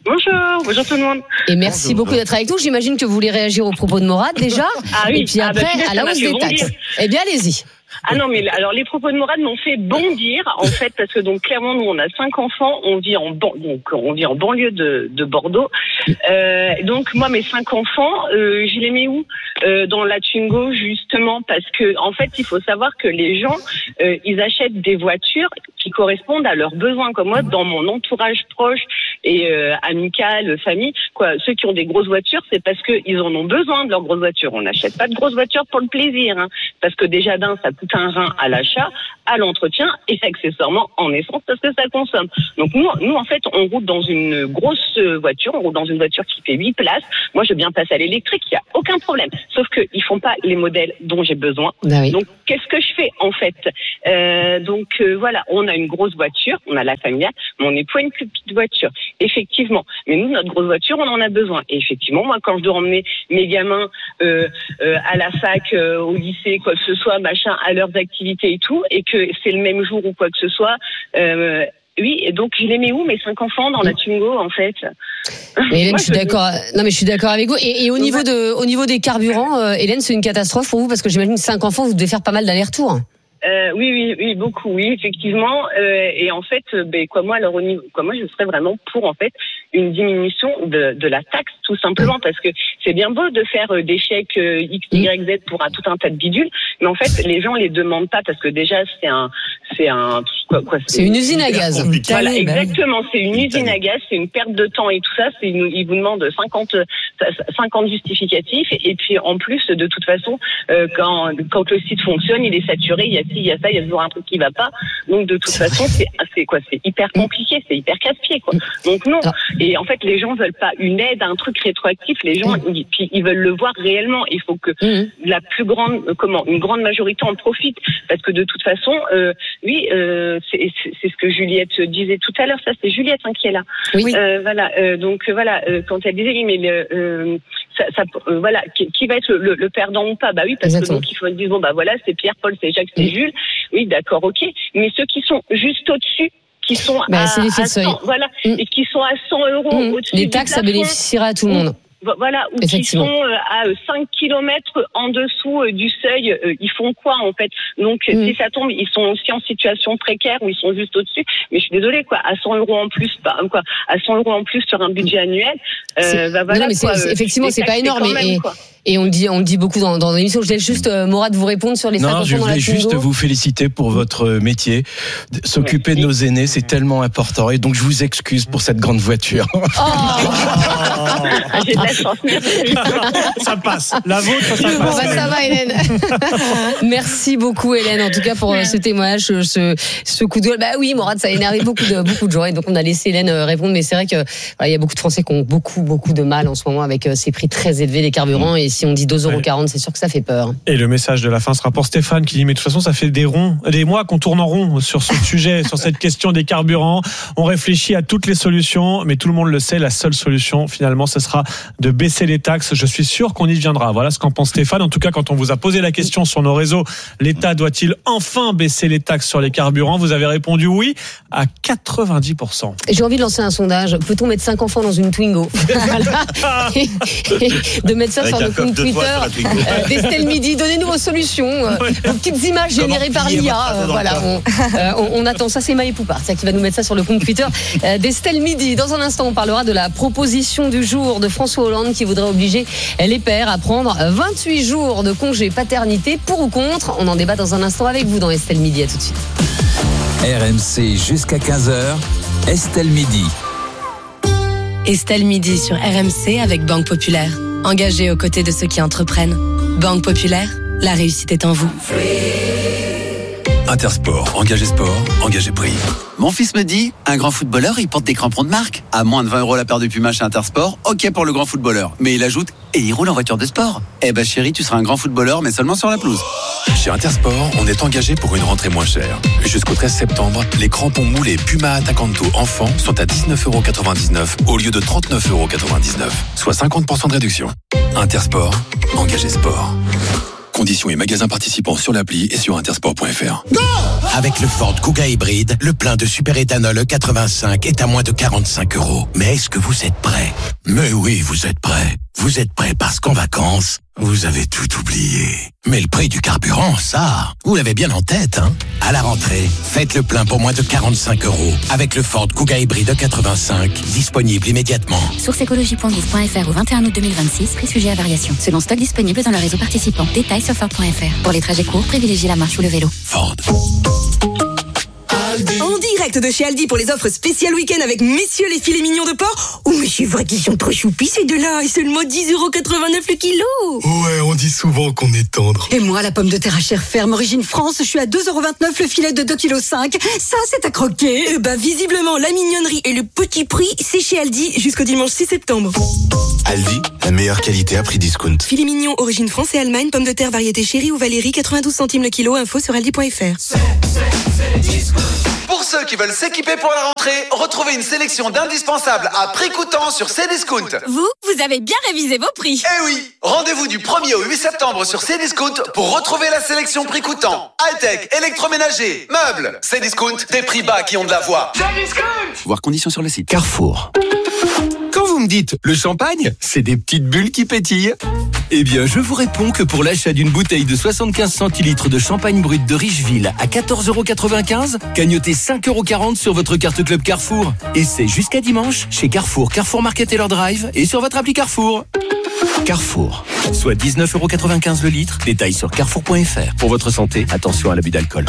Bonjour, bonjour tout le monde.
Et merci
bonjour.
beaucoup d'être avec nous. J'imagine que vous voulez réagir aux propos de Morad déjà.
Ah oui.
Et puis après,
ah bah,
à la hausse des taxes. Eh bien, allez-y.
Ah non, mais alors les propos de Morad m'ont fait bondir, en fait, parce que donc clairement, nous, on a cinq enfants, on vit en, ban- donc, on vit en banlieue de, de Bordeaux. Euh, donc moi, mes cinq enfants, euh, je les mets où euh, Dans la Twingo, justement, parce que en fait, il faut savoir que les gens, euh, ils achètent des voitures qui correspondent à leurs besoins. Comme moi, dans mon entourage proche et euh, amical, famille, quoi, ceux qui ont des grosses voitures, c'est parce qu'ils en ont besoin de leurs grosses voitures. On n'achète pas de grosses voitures pour le plaisir, hein, parce que déjà d'un, ça coûte un rein à l'achat, à l'entretien et accessoirement en essence parce que ça consomme. Donc nous, nous en fait, on roule dans une grosse voiture, on roule dans une voiture qui fait huit places. Moi, je veux bien passer à l'électrique, il y a aucun problème. Sauf que ils font pas les modèles dont j'ai besoin.
Ah oui.
Donc qu'est-ce que je fais en fait euh, Donc euh, voilà, on a une grosse voiture, on a la familiale, mon époux a une plus petite voiture. Effectivement, mais nous, notre grosse voiture, on en a besoin. Et effectivement, moi, quand je dois emmener mes gamins euh, euh, à la fac, euh, au lycée, quoi que ce soit, machin, à leurs activités et tout, et que c'est le même jour ou quoi que ce soit. Euh, oui, et donc je les mets où mes cinq enfants dans la Twingo en fait.
Mais Hélène,
Moi,
je suis
je-
d'accord. Non, mais je suis d'accord avec vous. Et, et au niveau de, au niveau des carburants, euh, Hélène, c'est une catastrophe pour vous parce que j'imagine cinq enfants, vous devez faire pas mal d'allers-retours.
Euh, oui, oui, oui, beaucoup, oui, effectivement. Euh, et en fait, euh, ben, quoi, moi, alors, au niveau, quoi, moi, je serais vraiment pour, en fait, une diminution de, de la taxe, tout simplement, parce que c'est bien beau de faire euh, des chèques euh, X, Y, Z pour un, tout un tas de bidules, mais en fait, les gens les demandent pas parce que déjà, c'est un, c'est un, quoi, quoi,
C'est une usine à gaz.
Voilà,
Calé, bah oui.
exactement. C'est une usine à gaz, c'est une perte de temps et tout ça. C'est une, ils vous demandent cinquante, cinquante justificatifs. Et puis, en plus, de toute façon, euh, quand, quand le site fonctionne, il est saturé, il y a ci, il y a ça, il y a toujours un truc qui va pas. Donc, de toute façon, c'est, c'est quoi? C'est hyper compliqué, c'est hyper casse-pied, quoi. Donc, non. Et en fait, les gens veulent pas une aide, un truc rétroactif. Les gens, ils, puis, ils veulent le voir réellement. Il faut que la plus grande, euh, comment, une grande majorité en profite. Parce que de toute façon, euh, oui, euh, c'est, c'est, c'est ce que Juliette disait tout à l'heure. Ça, c'est Juliette hein, qui est là.
Oui.
Euh, voilà. Euh, donc euh, voilà, euh, quand elle disait, oui, mais le, euh, ça, ça, euh, voilà, qui, qui va être le, le, le perdant ou pas? Bah oui, parce
Exactement.
que donc il faut dire bon bah voilà, c'est Pierre, Paul, c'est Jacques, c'est Jules. Oui, d'accord, ok. Mais ceux qui sont juste au-dessus, qui sont
Bah,
à,
c'est l'effet
à
de seuil.
cent, voilà, et qui sont à cent euros
Mmh.
au-dessus
Les
du
taxes, ça
plafond,
bénéficiera à tout le monde.
voilà, ou qui
Effectivement.
sont euh, à euh, cinq kilomètres en dessous euh, du seuil, euh, ils font quoi en fait? Donc euh,
Mm.
si ça tombe, ils sont aussi en situation précaire ou ils sont juste au-dessus. Mais je suis désolée quoi, à cent euros en plus, bah, quoi, à cent euros en plus sur un budget annuel, euh,
C'est-
bah, voilà,
non, mais c'est,
quoi,
c'est-
euh,
effectivement,
les
c'est pas
taxes,
énorme.
quand
Et,
même,
et,
quoi.
et on le dit, on le dit beaucoup dans, dans l'émission. Je laisse juste euh, Morad vous répondre sur les cinq
Non,
enfants
je
dans la
voulais juste
Twingo.
vous féliciter pour votre métier. S'occuper de nos aînés, c'est tellement important. Et donc, je vous excuse pour cette grande voiture.
Ah, j'ai de la chance, merci.
Ça passe. La vôtre, ça
Bon,
passe.
bah, ça va, Hélène. Merci beaucoup, Hélène, en tout cas, pour euh, ce témoignage, ce, ce, ce coup de gueule. Bah oui, Morad, ça a énervé beaucoup de, beaucoup de gens. Et donc, on a laissé Hélène euh, répondre. Mais c'est vrai que, voilà, il y a beaucoup de Français qui ont beaucoup, beaucoup de mal en ce moment avec euh, ces prix très élevés des carburants. Et si on dit deux euros quarante, c'est sûr que ça fait peur.
Et le message de la fin sera pour Stéphane qui dit mais de toute façon ça fait des ronds, des mois qu'on tourne en rond sur ce sujet, sur cette question des carburants. On réfléchit à toutes les solutions, mais tout le monde le sait, la seule solution finalement ce sera de baisser les taxes. Je suis sûr qu'on y viendra. Voilà ce qu'en pense Stéphane. En tout cas, quand on vous a posé la question sur nos réseaux, l'État doit-il enfin baisser les taxes sur les carburants? Vous avez répondu oui à quatre-vingt-dix pour cent.
Et j'ai envie de lancer un sondage. Peut-on mettre cinq enfants dans une Twingo? Voilà. Et- et de mettre ça
Avec
sur
un
le
coq
compte
de
Twitter
toit sur la Twingo.
euh, d'Estelle Midi. Donnez-nous vos solutions, euh, vos petites images
Comment
générées par
plier
l'I A.
votre
euh,
pâte dans
voilà,
le
on, euh, on, on attend ça. C'est Maï Poupard, c'est qui va nous mettre ça sur le compte Twitter euh, d'Estelle Midi. Dans un instant, on parlera de la proposition du jour de François Hollande qui voudrait obliger les pères à prendre vingt-huit jours de congé paternité. Pour ou contre? On en débat dans un instant avec vous dans Estelle Midi. À tout de suite.
R M C jusqu'à quinze heures, Estelle Midi.
Estelle Midi sur R M C avec Banque Populaire. Engagée aux côtés de ceux qui entreprennent. Banque Populaire, la réussite est en vous.
Intersport, engagé sport, engagé prix.
Mon fils me dit, un grand footballeur, il porte des crampons de marque. À moins de vingt euros la paire de Puma chez Intersport, ok pour le grand footballeur. Mais il ajoute, et il roule en voiture de sport. Eh ben chérie, tu seras un grand footballeur, mais seulement sur la pelouse.
Chez Intersport, on est engagé pour une rentrée moins chère. Jusqu'au treize septembre, les crampons moulés Puma Attacanto enfants sont à dix-neuf euros quatre-vingt-dix-neuf au lieu de trente-neuf euros quatre-vingt-dix-neuf, soit cinquante pour cent de réduction. Intersport, engagé sport. Conditions et magasins participants sur l'appli et sur intersport point f r.
Avec le Ford Kuga hybride, le plein de superéthanol E quatre-vingt-cinq est à moins de quarante-cinq euros. Mais est-ce que vous êtes prêts? Mais oui, vous êtes prêts. Vous êtes prêts parce qu'en vacances, vous avez tout oublié. Mais le prix du carburant, ça, vous l'avez bien en tête, hein? À la rentrée, faites le plein pour moins de quarante-cinq euros avec le Ford Kuga hybride E quatre-vingt-cinq, disponible immédiatement.
Source écologie point gouv point f r au vingt et un août deux mille vingt-six, prix sujet à variation. Selon stock disponible dans le réseau participant. Détails sur Ford point f r. Pour les trajets courts, privilégiez la marche ou le vélo.
Ford.
En direct de chez Aldi pour les offres spéciales week-end avec messieurs les filets mignons de porc. Oh mais c'est vrai qu'ils sont trop choupis ces deux-là. Et seulement dix euros quatre-vingt-neuf le kilo.
Ouais, on dit souvent qu'on est tendre.
Et moi, la pomme de terre à chair ferme origine France, je suis à deux euros vingt-neuf le filet de deux virgule cinq kilos. Ça, c'est à croquer. Et bah visiblement, la mignonnerie et le petit prix, c'est chez Aldi jusqu'au dimanche six septembre.
Aldi, la meilleure qualité à prix discount.
Filet mignon origine France et Allemagne, pomme de terre variété chérie ou Valérie, quatre-vingt-douze centimes le kilo. Info sur aldi point f r.
C'est, c'est, c'est discount. Pour ceux qui veulent s'équiper pour la rentrée, retrouvez une sélection d'indispensables à prix coûtant sur Cdiscount.
Vous, vous avez bien révisé vos prix.
Eh oui, rendez-vous du premier au huit septembre sur Cdiscount pour retrouver la sélection prix coûtant. High-tech, électroménager, meubles. Cdiscount, des prix bas qui ont de la voix. Cdiscount.
Voir conditions sur le site. Carrefour. Quand vous me dites le champagne, c'est des petites bulles qui pétillent. Eh bien, je vous réponds que pour l'achat d'une bouteille de soixante-quinze centilitres de champagne brut de Richeville à quatorze euros quatre-vingt-quinze, gagnotez cinq euros quarante sur votre carte Club Carrefour. Et c'est jusqu'à dimanche chez Carrefour, Carrefour Market et leur drive et sur votre appli Carrefour. Carrefour, soit dix-neuf euros quatre-vingt-quinze le litre. Détails sur carrefour point f r. Pour votre santé, attention à l'abus d'alcool.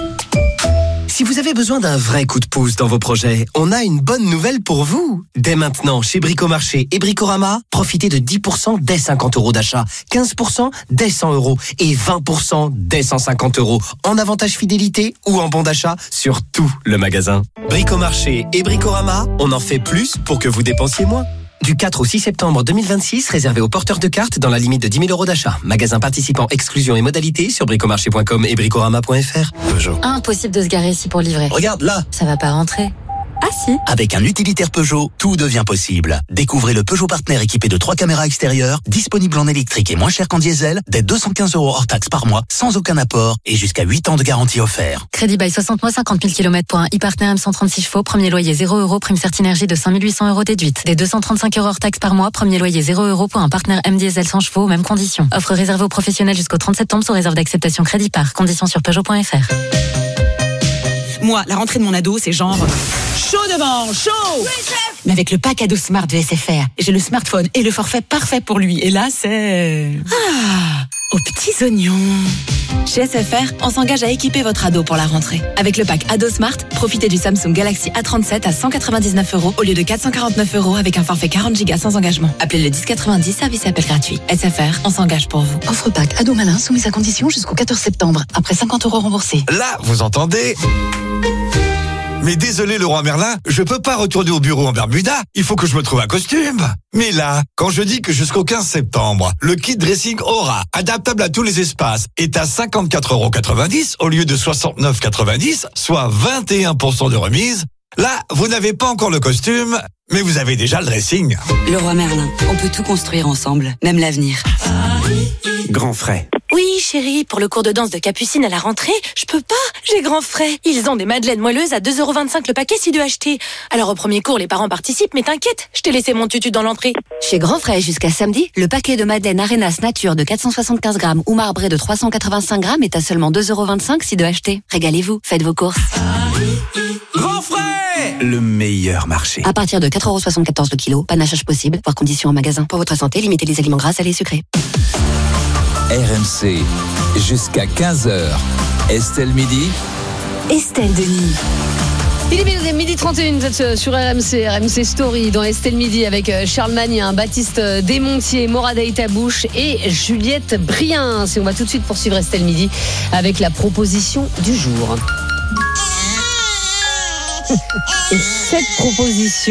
Si vous avez besoin d'un vrai coup de pouce dans vos projets, on a une bonne nouvelle pour vous. Dès maintenant, chez Bricomarché et Bricorama, profitez de dix pour cent dès cinquante euros d'achat, quinze pour cent dès cent euros et vingt pour cent dès cent cinquante euros en avantage fidélité ou en bon d'achat sur tout le magasin. Bricomarché et Bricorama, on en fait plus pour que vous dépensiez moins. Du quatre au six septembre deux mille vingt-six, réservé aux porteurs de cartes dans la limite de dix mille euros d'achat. Magasin participant, exclusion et modalités sur bricomarché point com et bricorama point f r.
Peugeot.
Impossible de se garer ici pour livrer.
Regarde là.
Ça va pas rentrer. Ah si.
Avec un utilitaire Peugeot, tout devient possible. Découvrez le Peugeot Partner équipé de trois caméras extérieures, disponible en électrique et moins cher qu'en diesel, dès deux cent quinze euros hors taxe par mois, sans aucun apport et jusqu'à huit ans de garantie offert.
Crédit bail soixante mois, cinquante mille kilomètres pour un e-partner M cent trente-six chevaux, premier loyer zéro euros, prime Certinergie de cinq mille huit cents euros déduite. Des deux cent trente-cinq euros hors taxe par mois, premier loyer zéro euros pour un partner M diesel cent chevaux, mêmes conditions. Offre réservée aux professionnels jusqu'au trente septembre sous réserve d'acceptation crédit par. Conditions sur peugeot point f r.
Moi, la rentrée de mon ado, c'est genre chaud devant, chaud. Oui, chef. Mais avec le pack ado Smart de S F R, j'ai le smartphone et le forfait parfait pour lui. Et là, c'est ah, aux petits oignons. Chez S F R, on s'engage à équiper votre ado pour la rentrée. Avec le pack ado Smart, profitez du Samsung Galaxy A trente-sept à cent quatre-vingt-dix-neuf euros au lieu de quatre cent quarante-neuf euros avec un forfait quarante gigas sans engagement. Appelez le dix quatre-vingt-dix, service appel gratuit. S F R, on s'engage pour vous.
Offre pack ado malin soumise à condition jusqu'au quatorze septembre. Après cinquante euros remboursés.
Là, vous entendez ? Mais désolé Leroy Merlin, je peux pas retourner au bureau en Bermuda. Il faut que je me trouve un costume. Mais là, quand je dis que jusqu'au quinze septembre, le kit dressing Aura, adaptable à tous les espaces, est à cinquante-quatre euros quatre-vingt-dix au lieu de soixante-neuf euros quatre-vingt-dix, soit vingt et un pour cent de remise, là, vous n'avez pas encore le costume, mais vous avez déjà le dressing.
Leroy Merlin, on peut tout construire ensemble, même l'avenir.
Grand frais.
Oui, chérie, pour le cours de danse de Capucine à la rentrée, je peux pas, j'ai grand frais. Ils ont des madeleines moelleuses à deux euros vingt-cinq le paquet si deux achetés. Alors au premier cours, les parents participent, mais t'inquiète, je t'ai laissé mon tutu dans l'entrée.
Chez Grand Frais, jusqu'à samedi, le paquet de madeleine Arenas Nature de quatre cent soixante-quinze grammes ou marbré de trois cent quatre-vingt-cinq grammes est à seulement deux euros vingt-cinq si deux achetés. Régalez-vous, faites vos courses.
Grand frais,
le meilleur marché.
À partir de quatre euros soixante-quatorze le kilo, panachage possible, voire conditions en magasin. Pour votre santé, limitez les aliments gras, salés et sucrés.
R M C, jusqu'à quinze heures. Estelle Midi.
Estelle Denis.
Il est midi trente et une, vous êtes sur R M C, R M C Story dans Estelle Midi avec Charles Magnin, Baptiste Desmontiers, Morad Tabouche et Juliette Brien. Et on va tout de suite poursuivre Estelle Midi avec la proposition du jour. Et cette proposition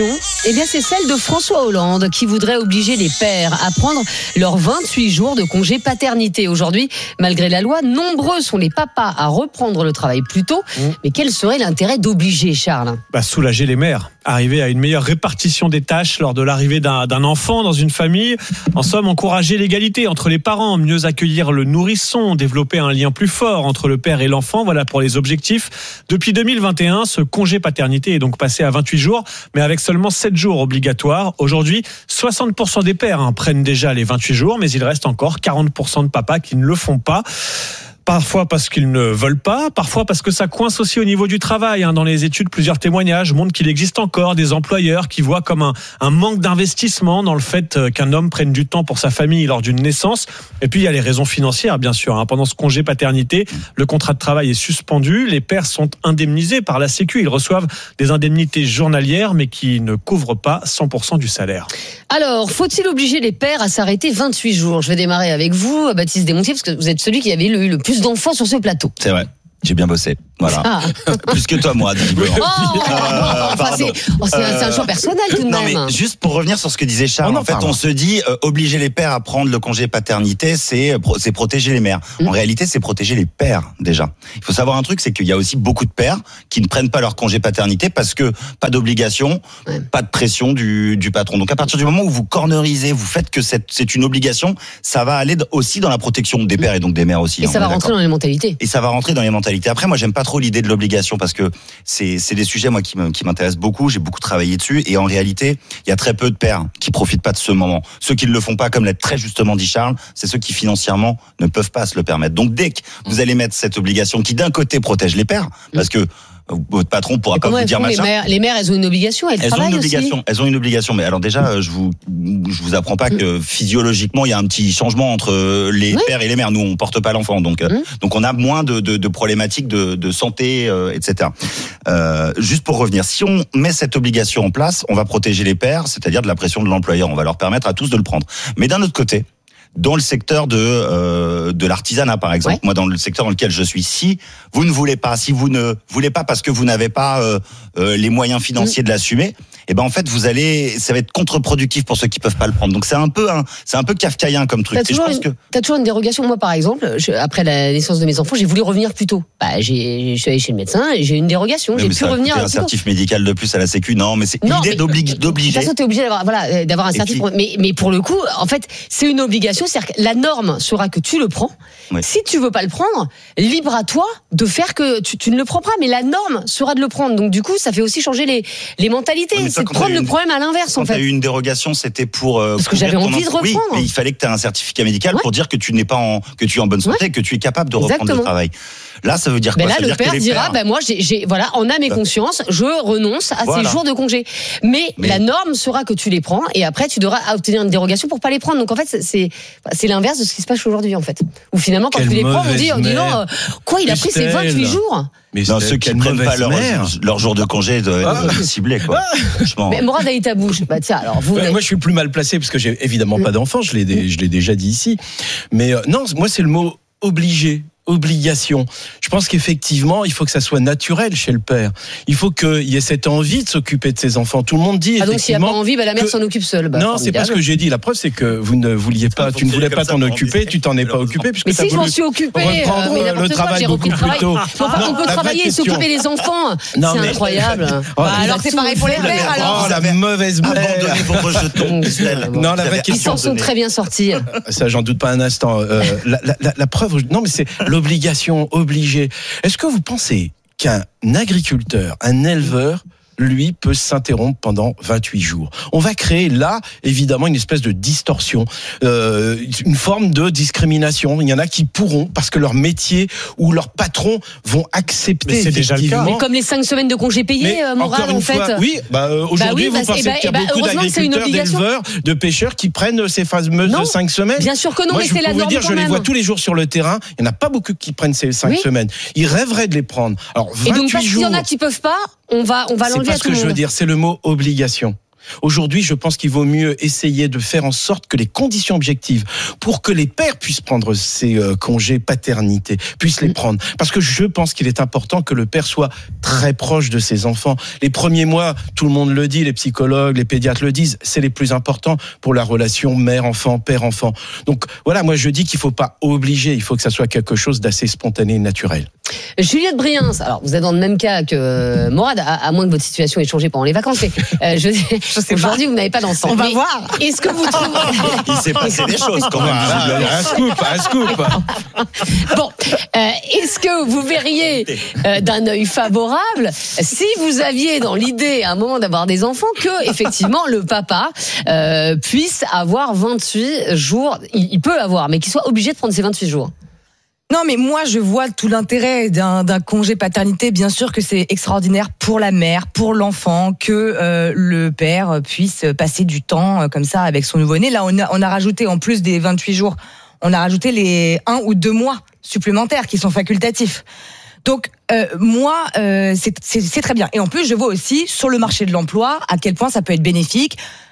Eh bien, c'est celle de François Hollande qui voudrait obliger les pères à prendre leurs vingt-huit jours de congé paternité. Aujourd'hui, malgré la loi, nombreux sont les papas à reprendre le travail plus tôt. Mmh. Mais quel serait l'intérêt d'obliger, Charles ?
Bah, soulager les mères. Arriver à une meilleure répartition des tâches lors de l'arrivée d'un, d'un enfant dans une famille. En somme, encourager l'égalité entre les parents, mieux accueillir le nourrisson, développer un lien plus fort entre le père et l'enfant. Voilà pour les objectifs. Depuis deux mille vingt et un, ce congé paternité est donc passé à vingt-huit jours, mais avec seulement sept jours obligatoires. Aujourd'hui, soixante pour cent des pères hein, prennent déjà les vingt-huit jours, mais il reste encore quarante pour cent de papas qui ne le font pas. Parfois parce qu'ils ne veulent pas, parfois parce que ça coince aussi au niveau du travail. Dans les études, plusieurs témoignages montrent qu'il existe encore des employeurs qui voient comme un, un manque d'investissement dans le fait qu'un homme prenne du temps pour sa famille lors d'une naissance. Et puis il y a les raisons financières, bien sûr. Pendant ce congé paternité, le contrat de travail est suspendu. Les pères sont indemnisés par la Sécu. Ils reçoivent des indemnités journalières, mais qui ne couvrent pas cent pour cent du salaire.
Alors, faut-il obliger les pères à s'arrêter vingt-huit jours ? Je vais démarrer avec vous, Baptiste Desmontiers, parce que vous êtes celui qui avait eu le plus d'enfants sur ce plateau.
C'est vrai. J'ai bien bossé. Voilà. Ah. Plus que toi, moi, visiblement.
Oh, euh, enfin, c'est, oh, c'est, c'est un choix personnel tout de
non,
même.
Non, mais juste pour revenir sur ce que disait Charles, on en, en fait, parle. on se dit euh, obliger les pères à prendre le congé paternité, c'est c'est protéger les mères. Mmh. En réalité, c'est protéger les pères déjà. Il faut savoir un truc, c'est qu'il y a aussi beaucoup de pères qui ne prennent pas leur congé paternité parce que pas d'obligation, ouais. pas de pression du du patron. Donc à partir du moment où vous cornerisez, vous faites que c'est c'est une obligation, ça va aller aussi dans la protection des pères et donc des mères aussi.
Et ça va rentrer dans les mentalités.
Et ça va rentrer dans les mentalités. Après, moi, j'aime pas trop l'idée de l'obligation parce que c'est c'est des sujets moi qui me, qui m'intéressent beaucoup, j'ai beaucoup travaillé dessus et en réalité, il y a très peu de pères qui profitent pas de ce moment. Ceux qui ne le font pas, comme l'a très justement dit Charles, c'est ceux qui financièrement ne peuvent pas se le permettre. Donc dès que vous allez mettre cette obligation qui d'un côté protège les pères parce que votre patron pourra pas vous dire machin.
Les mères, les mères, elles ont une obligation, elles, elles travaillent
ont une obligation,
aussi.
Elles ont une obligation. Mais alors déjà, je vous, je vous apprends pas que physiologiquement, il y a un petit changement entre les oui. pères et les mères. Nous, on porte pas l'enfant, donc, mmh. donc on a moins de, de, de problématiques de, de santé, euh, et cetera. Euh, juste pour revenir, si on met cette obligation en place, on va protéger les pères, c'est-à-dire de la pression de l'employeur. On va leur permettre à tous de le prendre. Mais d'un autre côté, dans le secteur de euh, de l'artisanat par exemple, ouais. moi dans le secteur dans lequel je suis, si vous ne voulez pas, si vous ne voulez pas parce que vous n'avez pas euh, euh, les moyens financiers mmh. de l'assumer, et ben en fait vous allez, ça va être contre-productif pour ceux qui peuvent pas le prendre. Donc c'est un peu un, c'est un peu kafkaïen comme truc.
T'as toujours,
et je pense
une,
que...
t'as toujours une dérogation. Moi par exemple, je, après la naissance de mes enfants, j'ai voulu revenir plus tôt. Bah j'ai, je suis allé chez le médecin et j'ai eu une dérogation.
Mais
j'ai
mais
pu revenir.
Un certif médical de plus à la Sécu, non, mais c'est
non,
l'idée
mais,
d'obliger. d'obliger.
De toute façon, t'es obligé d'avoir, voilà, d'avoir un certif. Puis... Mais mais pour le coup, en fait, c'est une obligation. C'est-à-dire que la norme sera que tu le prends. Oui. Si tu veux pas le prendre, libre à toi de faire que tu, tu ne le prends pas. Mais la norme sera de le prendre. Donc du coup, ça fait aussi changer les, les mentalités. Oui, c'est de prendre le une... problème à l'inverse
quand
en fait.
Quand tu as eu une dérogation, c'était pour euh,
parce que j'avais envie de reprendre.
Oui, mais il fallait que tu aies un certificat médical ouais. pour dire que tu n'es pas en, que tu es en bonne santé, ouais. que tu es capable de reprendre Exactement. le travail. Là, ça veut dire quoi?
Ben là,
ça
le
veut
père
dire
dira,
pères...
ben moi, j'ai, j'ai, voilà, en âme et conscience, je renonce à voilà. ces jours de congé. Mais, Mais la norme sera que tu les prends et après, tu devras obtenir une dérogation pour pas les prendre. Donc en fait, c'est, c'est l'inverse de ce qui se passe aujourd'hui, en fait. Ou finalement, quand Quelle tu les prends, on dit, on dit non, quoi, il a pris ses vingt-huit jours.
Mais non, ceux qui ne prennent pas leur, leur jour de congé doivent être ciblés, quoi. Franchement.
Mais Mourad Aïtabouche, bah tiens, alors vous.
Moi, je suis plus mal placé parce que j'ai évidemment pas d'enfant, je l'ai, je l'ai déjà dit ici. Mais euh, non, moi, c'est le mot obligé. Obligation. Je pense qu'effectivement, il faut que ça soit naturel chez le père. Il faut qu'il y ait cette envie de s'occuper de ses enfants. Tout le monde dit.
Ah donc s'il n'y a pas envie, bah, la mère
que...
s'en occupe seule. Bah,
non, c'est pas ce que j'ai dit. La preuve, c'est que vous ne vouliez pas, tu ne voulais pas t'en occuper, tu t'en es pas occupé puisque
mais
tu as
si
voulu
je m'en suis occupé,
reprendre
euh,
le travail beaucoup plus tôt.
On peut travailler et s'occuper des enfants. C'est incroyable.
Alors c'est pareil pour les pères alors.
Oh la mauvaise blague.
Abandonnez vos rejetons.
Non, la vraie question.
Ils s'en sont très bien sortis.
Ça, j'en doute pas un instant. La preuve, non, mais c'est l'obligation. Obligé. Est-ce que vous pensez qu'un agriculteur, un éleveur, lui, peut s'interrompre pendant vingt-huit jours? On va créer là, évidemment, une espèce de distorsion, euh, une forme de discrimination. Il y en a qui pourront, parce que leur métier ou leur patron vont accepter.
Mais c'est déjà le cas.
Mais comme les cinq semaines de congés payés, euh, Mourad, en fait.
Fois, oui, bah, euh, aujourd'hui, bah oui, vous bah, pensez bah, qu'il y a bah, beaucoup d'agriculteurs, d'éleveurs, de pêcheurs qui prennent ces fameuses non, cinq semaines?
Bien sûr que non,
Moi,
mais
je
c'est la
peux vous
norme
dire,
quand
je
même.
les vois tous les jours sur le terrain. Il n'y en a pas beaucoup qui prennent ces cinq oui. semaines. Ils rêveraient de les prendre. Alors, vingt-huit
et donc, parce
jours.
qu'il y en a qui peuvent pas, on va, on va l'enlever à tout le monde.
C'est pas ce que je veux dire, c'est le mot obligation. Aujourd'hui, je pense qu'il vaut mieux essayer de faire en sorte que les conditions objectives pour que les pères puissent prendre ces euh, congés paternité, puissent les prendre. Parce que je pense qu'il est important que le père soit très proche de ses enfants. Les premiers mois, tout le monde le dit, les psychologues, les pédiatres le disent, c'est les plus importants pour la relation mère-enfant, père-enfant. Donc voilà, moi je dis qu'il ne faut pas obliger, il faut que ça soit quelque chose d'assez spontané et naturel.
Juliette Briens, alors vous êtes dans le même cas que Morad, à, à moins que votre situation ait changé pendant les vacances, mais euh, je, je sais aujourd'hui pas. Vous n'avez pas d'enfant.
On va
mais
voir.
Est-ce que vous trouvez...
Il s'est passé des choses quand même.
Un scoop, un scoop.
Bon, euh, est-ce que vous verriez euh, d'un œil favorable si vous aviez dans l'idée à un moment d'avoir des enfants que effectivement le papa euh, puisse avoir vingt-huit jours, il, il peut avoir, mais qu'il soit obligé de prendre ses vingt-huit jours?
Non, mais moi, je vois tout l'intérêt d'un, d'un congé paternité. Bien sûr que c'est extraordinaire pour la mère, pour l'enfant, que euh, le père puisse passer du temps euh, comme ça avec son nouveau-né. Là, on a, on a rajouté, en plus des vingt-huit jours, on a rajouté les un ou deux mois supplémentaires qui sont facultatifs. Donc, euh, moi, euh, c'est, c'est, c'est très bien. Et en plus, je vois aussi, sur le marché de l'emploi, à quel point ça peut être bénéfique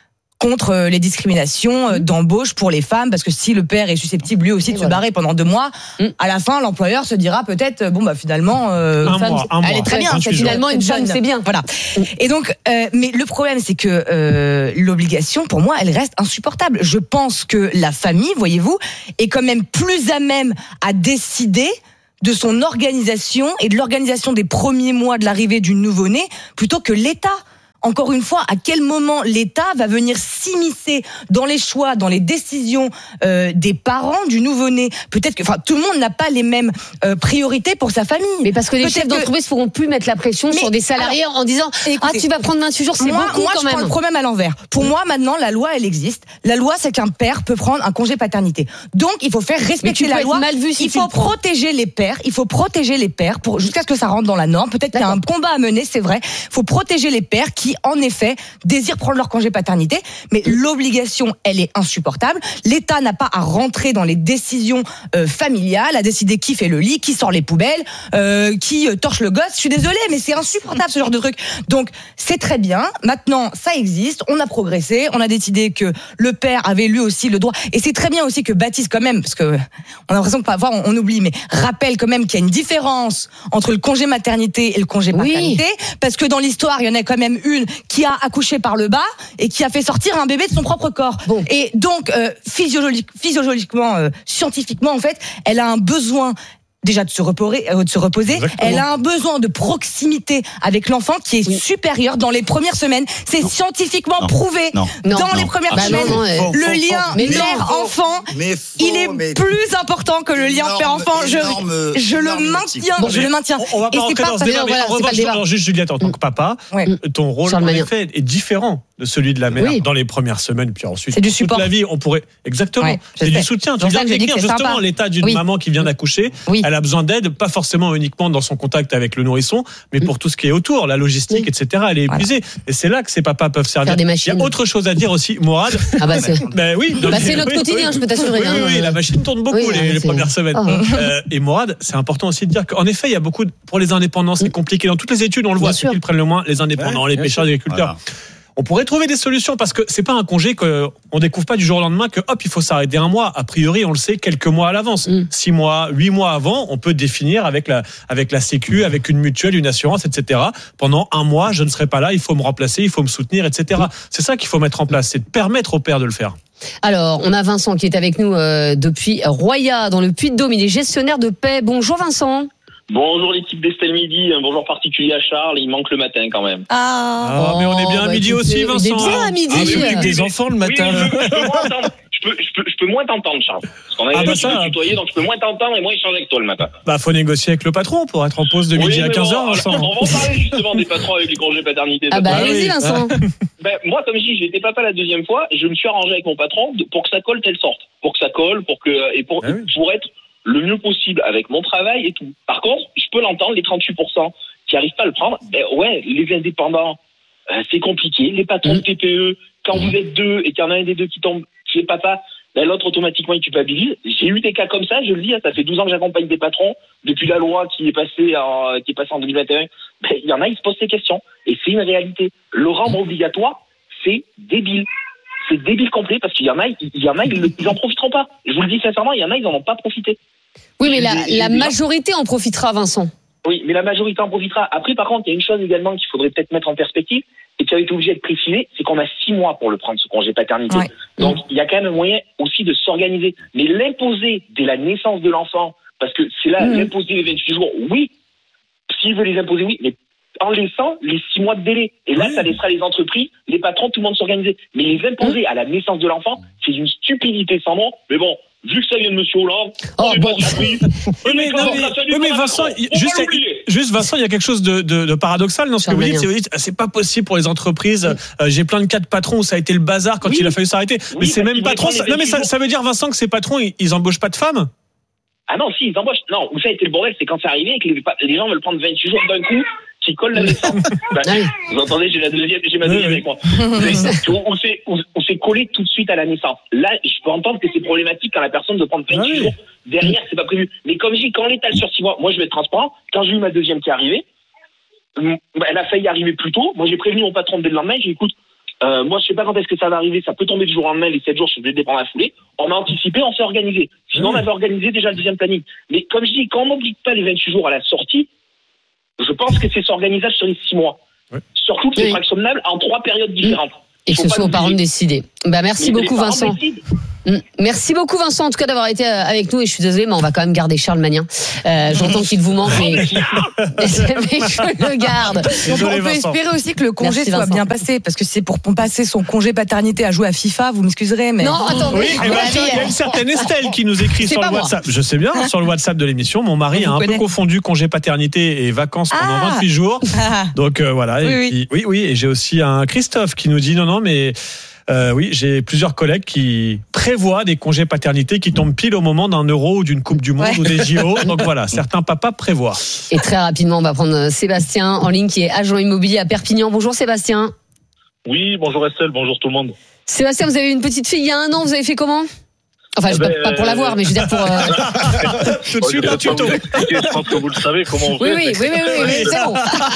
contre les discriminations d'embauche pour les femmes, parce que si le père est susceptible lui aussi de se barrer pendant deux mois, à la fin l'employeur se dira peut-être bon bah finalement euh,
un
femme,
mois, un
elle
mois.
est très bien,
c'est
finalement une jeune,
c'est bien.
Voilà. Et donc, euh, mais le problème c'est que euh, l'obligation pour moi elle reste insupportable. Je pense que la famille, voyez-vous, est quand même plus à même à décider de son organisation et de l'organisation des premiers mois de l'arrivée du nouveau-né plutôt que l'État. Encore une fois, à quel moment l'État va venir s'immiscer dans les choix, dans les décisions euh, des parents du nouveau-né? Peut-être que, enfin, tout le monde n'a pas les mêmes euh, priorités pour sa famille.
Mais parce que les
Peut-être
chefs d'entreprise ne pourront plus mettre la pression
Mais
sur des salariés
alors,
en disant écoutez, ah tu vas prendre vingt-huit jours, c'est
moi,
beaucoup
moi,
quand
je
même.
prends le problème à l'envers. Pour moi, maintenant, la loi, elle existe. La loi, c'est qu'un père peut prendre un congé paternité. Donc, il faut faire respecter la loi.
Mal vu si
il
tu
faut
le prends.
protéger les pères. Il faut protéger les pères pour jusqu'à ce que ça rentre dans la norme. Peut-être qu'il y a un combat à mener, c'est vrai. Il faut protéger les pères qui, en effet, désirent prendre leur congé paternité, mais l'obligation, elle est insupportable. L'État n'a pas à rentrer dans les décisions euh, familiales, à décider qui fait le lit, qui sort les poubelles, euh, qui euh, torche le gosse. Je suis désolée, mais c'est insupportable ce genre de truc. Donc, c'est très bien. Maintenant, ça existe. On a progressé. On a décidé que le père avait lui aussi le droit. Et c'est très bien aussi que Baptiste, quand même, parce que on a l'impression que parfois on, on oublie, mais rappelle quand même qu'il y a une différence entre le congé maternité et le congé paternité, oui. Parce que dans l'histoire, il y en a quand même une qui a accouché par le bas et qui a fait sortir un bébé de son propre corps. Bon. Et donc, euh, physiologique, physiologiquement, euh, scientifiquement, en fait, elle a un besoin déjà de se reposer, euh, de se reposer. Elle a un besoin de proximité avec l'enfant qui est oui. supérieur dans les premières semaines. C'est non. scientifiquement non. prouvé. Non. Dans non. les premières bah semaines, non, non, non, le faut, lien faut, mère-enfant, il est mais plus important que le lien père-enfant. Je, je le maintiens.
Bon,
je le maintiens.
On, on va pas rentrer dans ce débat, mais en revanche, alors juste Juliette, en tant que papa, ouais. ton rôle en effet est différent de celui de la mère oui. dans les premières semaines, puis ensuite
c'est du
toute
support.
la vie, on pourrait exactement. Ouais, c'est du soutien. Tu viens de décrire justement l'état d'une maman qui vient d'accoucher. Elle a besoin d'aide, pas forcément uniquement dans son contact avec le nourrisson, mais pour tout ce qui est autour, la logistique, oui. et cetera. Elle est épuisée. Voilà. Et c'est là que ces papas peuvent servir. Il y a autre chose à dire aussi, Morad.
Ah bah c'est,
ben oui,
bah c'est notre oui, quotidien, oui, je peux t'assurer.
Oui, oui, oui, la machine tourne beaucoup oui, les, les premières semaines. Oh. Euh, et Morad, c'est important aussi de dire qu'en effet, il y a beaucoup de, pour les indépendants, c'est compliqué. Dans toutes les études, on le voit, ceux qui le prennent le moins, les indépendants, ouais, les pêcheurs, les agriculteurs. Voilà. On pourrait trouver des solutions parce que c'est pas un congé qu'on découvre pas du jour au lendemain que hop il faut s'arrêter un mois. A priori on le sait quelques mois à l'avance, mm. six mois, huit mois avant, on peut définir avec la avec la Sécu, avec une mutuelle, une assurance, et cetera. Pendant un mois je ne serai pas là, il faut me remplacer, il faut me soutenir, et cetera. Mm. C'est ça qu'il faut mettre en place, c'est de permettre au père de le faire.
Alors on a Vincent qui est avec nous euh, depuis Roya dans le Puy-de-Dôme. Il est gestionnaire de paix. Bonjour Vincent.
Bonjour l'équipe d'Estelle Midi, un bonjour particulier à Charles, il manque le matin quand même.
Ah, ah oh, mais on est bien à midi bah, aussi Vincent.
On est bien à midi.
Ah, tu t'occupes des enfants le matin.
Oui, je, je, peux je, peux, je, peux, je peux moins t'entendre Charles. Parce qu'on a ah bah ça, de tutoyer, donc je peux moins t'entendre et moins échanger avec toi le matin.
Bah faut négocier avec le patron pour être en pause de midi oui, à quinze heures
bon,
Vincent.
On va parler justement des patrons avec les congés paternité.
Ah bah allez-y Vincent.
Ben, moi comme je dis, j'ai été papa la deuxième fois, je me suis arrangé avec mon patron pour que ça colle telle sorte. Pour que ça colle, pour que et pour, ah oui. pour être le mieux possible avec mon travail et tout. Par contre, je peux l'entendre, les trente-huit pour cent qui n'arrivent pas à le prendre, ben ouais, les indépendants, euh, c'est compliqué. Les patrons mmh. de T P E, quand mmh. vous êtes deux et qu'il y en a un des deux qui tombe, qui est papa, ben l'autre automatiquement il culpabilise. J'ai eu des cas comme ça, je le dis, ça fait douze ans que j'accompagne des patrons, depuis la loi qui est passée en, qui est passée en deux mille vingt et un, ben, il y en a, ils se posent ces questions. Et c'est une réalité. Le rendre obligatoire, c'est débile. C'est débile complet parce qu'il y en a, il y en a, ils, ils en profiteront pas. Je vous le dis sincèrement, il y en a, ils en ont pas profité.
Oui, mais la,
J'ai-
la
j'ai-
majorité en profitera, Vincent.
Oui, mais la majorité en profitera. Après, par contre, il y a une chose également qu'il faudrait peut-être mettre en perspective et qui a été obligé d'être précisé, c'est qu'on a six mois pour le prendre, ce congé paternité.
Ouais.
Donc, il y a quand même un moyen aussi de s'organiser. Mais l'imposer dès la naissance de l'enfant, parce que c'est là,
Mmh.
l'imposer les vingt-huit jours, oui, s'il veut les imposer, oui, mais en laissant les six mois de délai. Et là, ça laissera les entreprises, les patrons, tout le monde s'organiser. Mais les imposer à la naissance de l'enfant, c'est une stupidité sans nom. Mais bon, vu que ça vient de Monsieur Hollande,
Oh,
on est
bon.
pas surpris.
Oui, mais, non, mais- oui, mais Vincent, il- juste, juste Vincent, il y a quelque chose de, de, de paradoxal dans ce que vous dites. C'est, vous dites, ah, c'est pas possible pour les entreprises. Euh, j'ai plein de cas de patrons où ça a été le bazar quand
Oui.
il a fallu s'arrêter.
Oui,
mais c'est
parce
même
qu'ils
patrons.
voulaient
Ça,
prendre
non,
les
mais ça,
vingt-huit
ça veut dire, Vincent, que ces patrons, ils, ils embauchent pas de femmes.
Ah non, si, ils embauchent. Non, où ça a été le bordel, c'est quand c'est arrivé et que les, les gens veulent prendre vingt-huit jours d'un coup, qui collent la naissance. Bah, vous entendez, j'ai la deuxième, j'ai ma deuxième avec moi. C'est- où, où c'est, où, où c'est collé tout de suite à la naissance. Là, je peux entendre que c'est problématique quand la personne doit prendre vingt-huit jours. Derrière, c'est pas prévu. Mais comme je dis, quand on l'étale sur six mois, moi je vais être transparent. Quand j'ai eu ma deuxième qui est arrivée, hum, elle a failli arriver plus tôt. Moi j'ai prévenu mon patron dès le lendemain. J'ai dit, écoute, euh, moi je sais pas quand est-ce que ça va arriver. Ça peut tomber du jour au lendemain. Les sept jours, je vais dépendre à la foulée. On a anticipé, on s'est organisé. Sinon, on avait organisé déjà le deuxième planning. Mais comme je dis, quand on n'obligue pas les vingt-huit jours à la sortie, je pense que c'est s'organisable sur les six mois. Surtout que c'est
Oui.
fractionnable en trois périodes différentes.
Et que
Faut
ce
pas
soit aux parents de
l'oublier.
décider. Bah, merci
Mais les
beaucoup,
parents
Vincent.
décident.
Mm. Merci beaucoup, Vincent, en tout cas, d'avoir été euh, avec nous. Et je suis désolée, mais on va quand même garder Charles Magnin. Euh, j'entends qu'il vous manque, mais, mais je le garde.
On peut, on peut espérer aussi que le congé
Merci,
soit
Vincent.
bien passé, parce que c'est pour passer son congé paternité à jouer à FIFA, vous m'excuserez, mais...
Non, attendez.
Oui, eh ben, tiens, il y a une certaine Estelle qui nous écrit
C'est
sur
pas
le
moi.
WhatsApp. Je sais bien, sur le WhatsApp de l'émission, mon mari
On
a
vous
un peu
connaît.
confondu congé paternité et vacances pendant
Ah.
vingt-huit jours.
Ah.
Donc euh, voilà.
Oui,
et
oui.
puis- oui, oui. Et j'ai aussi un Christophe qui nous dit non, non, mais euh, oui, j'ai plusieurs collègues qui prévoient des congés paternité qui tombent pile au moment d'un Euro ou d'une Coupe du Monde
Ouais.
ou des J O. Donc voilà, certains papas prévoient.
Et très rapidement, on va prendre Sébastien en ligne, qui est agent immobilier à Perpignan. Bonjour, Sébastien.
Oui, bonjour Estelle, bonjour tout le monde.
Sébastien, vous avez une petite fille il y a un an, vous avez fait comment? Enfin, je
Eh
pas,
ben,
pas pour la voir, mais je veux dire pour. euh,
Tout de suite, un tuto.
Je pense que vous le savez comment on
Oui,
fait.
oui, oui, oui, oui, oui, c'est bon.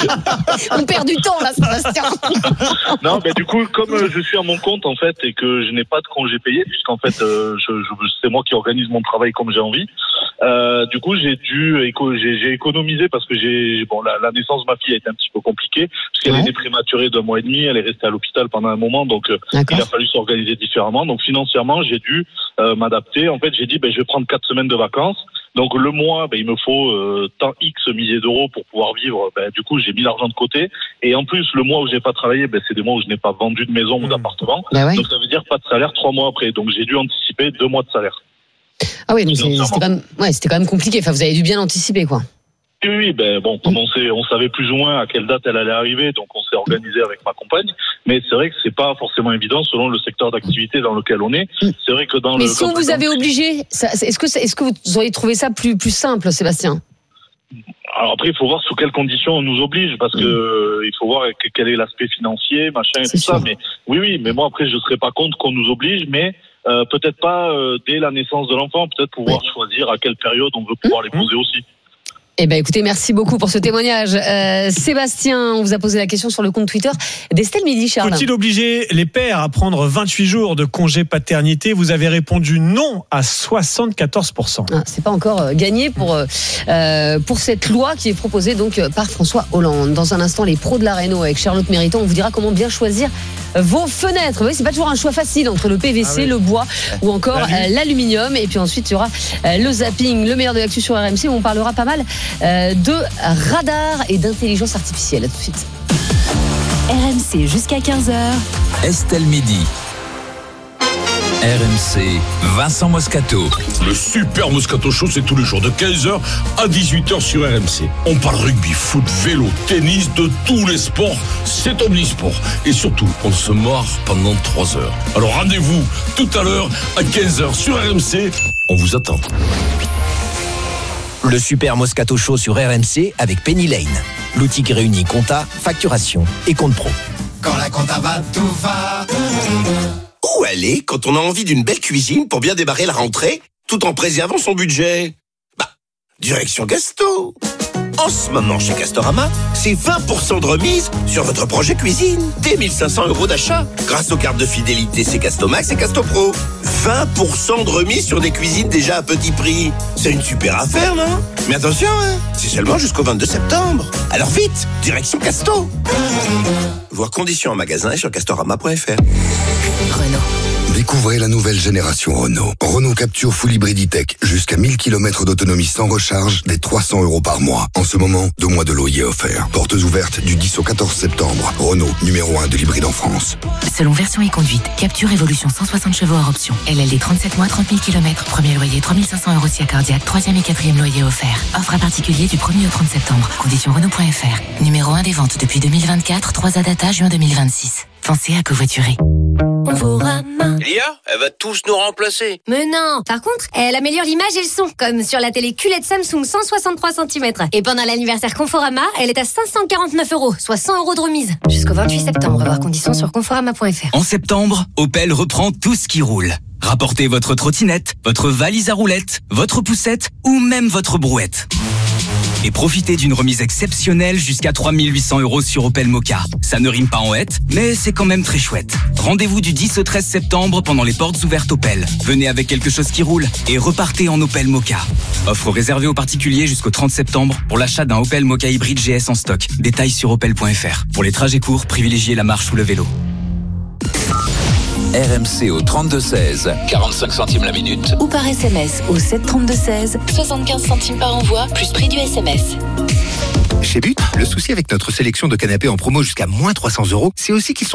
On perd du temps là, Sébastien.
Non, mais du coup, comme euh, je suis à mon compte en fait et que je n'ai pas de congé payé, puisqu'en fait, euh, je, je, c'est moi qui organise mon travail comme j'ai envie. Euh, du coup, j'ai dû, éco- j'ai, j'ai économisé parce que j'ai, bon, la, la naissance de ma fille a été un petit peu compliquée parce qu'elle
Ouais.
était prématurée d'un mois et demi, elle est restée à l'hôpital pendant un moment, donc euh, il a fallu s'organiser différemment. Donc financièrement, j'ai dû euh, m'adapter. En fait, j'ai dit, ben, je vais prendre quatre semaines de vacances. Donc le mois, ben, il me faut euh, tant X milliers d'euros pour pouvoir vivre. Ben, du coup, j'ai mis l'argent de côté. Et en plus, le mois où j'ai pas travaillé, ben, c'est des mois où je n'ai pas vendu de maison ou d'appartement.
Bah ouais.
Donc ça veut dire pas de salaire trois mois après. Donc j'ai dû anticiper deux mois de salaire.
Ah oui, donc c'est- c'était quand même, ouais, c'était quand même compliqué. Enfin, vous avez dû bien anticiper, quoi.
Oui, oui, ben bon, comme on sait, on savait plus ou moins à quelle date elle allait arriver, donc on s'est organisé avec ma compagne. Mais c'est vrai que c'est pas forcément évident selon le secteur d'activité dans lequel on est. C'est vrai que dans
Mais
le
si on vous avait obligé, ça- est-ce que, est-ce que vous auriez trouvé ça plus, plus simple, Sébastien?
Alors après, il faut voir sous quelles conditions on nous oblige, parce que euh, il faut voir que- quel est l'aspect financier, machin et tout ça. Mais oui, oui, mais moi après, je serais pas contre qu'on nous oblige, mais euh, peut-être pas euh, dès la naissance de l'enfant, peut-être pouvoir choisir à quelle période on veut pouvoir les poser aussi.
Eh ben, écoutez, merci beaucoup pour ce témoignage. Euh, Sébastien, on vous a posé la question sur le compte Twitter d'Estelle Midi, Charles.
Faut-il obliger les pères à prendre vingt-huit jours de congé paternité? Vous avez répondu non à soixante-quatorze pour cent.
Ah, c'est pas encore euh, gagné pour euh, euh, pour cette loi qui est proposée donc euh, par François Hollande. Dans un instant, les pros de la réno avec Charlotte Mériton, on vous dira comment bien choisir euh, vos fenêtres. Vous voyez, c'est pas toujours un choix facile entre le P V C,
Ah oui.
le bois ou encore
L'alu.
euh, l'aluminium. Et puis ensuite, il y aura euh, le zapping, le meilleur de l'actu sur R M C, où on parlera pas mal euh, de radar et d'intelligence artificielle. À tout de suite.
R M C jusqu'à quinze heures.
Estelle Midi. R M C, Vincent Moscato.
Le Super Moscato Show, c'est tous les jours de quinze heures à dix-huit heures sur R M C. On parle rugby, foot, vélo, tennis, de tous les sports. C'est omnisport. Et surtout, on se marre pendant trois heures. Alors rendez-vous tout à l'heure à quinze heures sur R M C. On vous attend.
Le Super Moscato Show sur R M C avec Penny Lane. L'outil qui réunit compta, facturation et compte pro.
Quand la compta va, tout va. Où aller quand on a envie d'une belle cuisine pour bien démarrer la rentrée, tout en préservant son budget? Bah, direction Gasto. En ce moment, chez Castorama, c'est vingt pour cent de remise sur votre projet cuisine. Dès mille cinq cents euros d'achat. Grâce aux cartes de fidélité C'est Castomax et Castopro. vingt pour cent de remise sur des cuisines déjà à petit prix. C'est une super affaire, non? Mais attention, hein, c'est seulement jusqu'au vingt-deux septembre. Alors vite, direction Casto. Voir conditions en magasin et sur castorama point f r.
Renault. Découvrez la nouvelle génération Renault. Renault Capture Full Hybrid E-Tech. Jusqu'à mille kilomètres d'autonomie sans recharge, dès trois cents euros par mois. En ce moment, deux mois de loyer offert. Portes ouvertes du dix au quatorze septembre. Renault, numéro un de l'hybride en France.
Selon version et conduite, Capture Evolution cent soixante chevaux hors option. L L D trente-sept mois, trente mille kilomètres. Premier loyer trois mille cinq cents euros si accordiaque. Troisième et quatrième loyer offert. Offre à particulier du premier au trente septembre. Conditions Renault point f r. Numéro un des ventes depuis deux mille vingt-quatre. trois A data juin deux mille vingt-six. Pensez à covoiturer.
Lia, elle va tous nous remplacer.
Mais non. Par contre, elle améliore l'image et le son, comme sur la télé Q L E D Samsung cent soixante-trois centimètres. Et pendant l'anniversaire Conforama, elle est à cinq cent quarante-neuf euros, soit cent euros de remise. Jusqu'au vingt-huit septembre. Voir conditions sur conforama point f r.
En septembre, Opel reprend tout ce qui roule. Rapportez votre trottinette, votre valise à roulettes, votre poussette ou même votre brouette. Et profitez d'une remise exceptionnelle jusqu'à trois mille huit cents euros sur Opel Mokka. Ça ne rime pas en hête, mais c'est quand même très chouette. Rendez-vous du dix au treize septembre pendant les portes ouvertes Opel. Venez avec quelque chose qui roule et repartez en Opel Mokka. Offre réservée aux particuliers jusqu'au trente septembre pour l'achat d'un Opel Mokka hybride G S en stock. Détails sur opel point f r. Pour les trajets courts, privilégiez la marche ou le vélo.
R M C au trente-deux seize, quarante-cinq centimes la minute.
Ou par S M S au sept trente-deux seize, soixante-quinze centimes par envoi, plus prix du S M S.
Chez But, le souci avec notre sélection de canapés en promo jusqu'à moins trois cents euros, c'est aussi qu'ils sont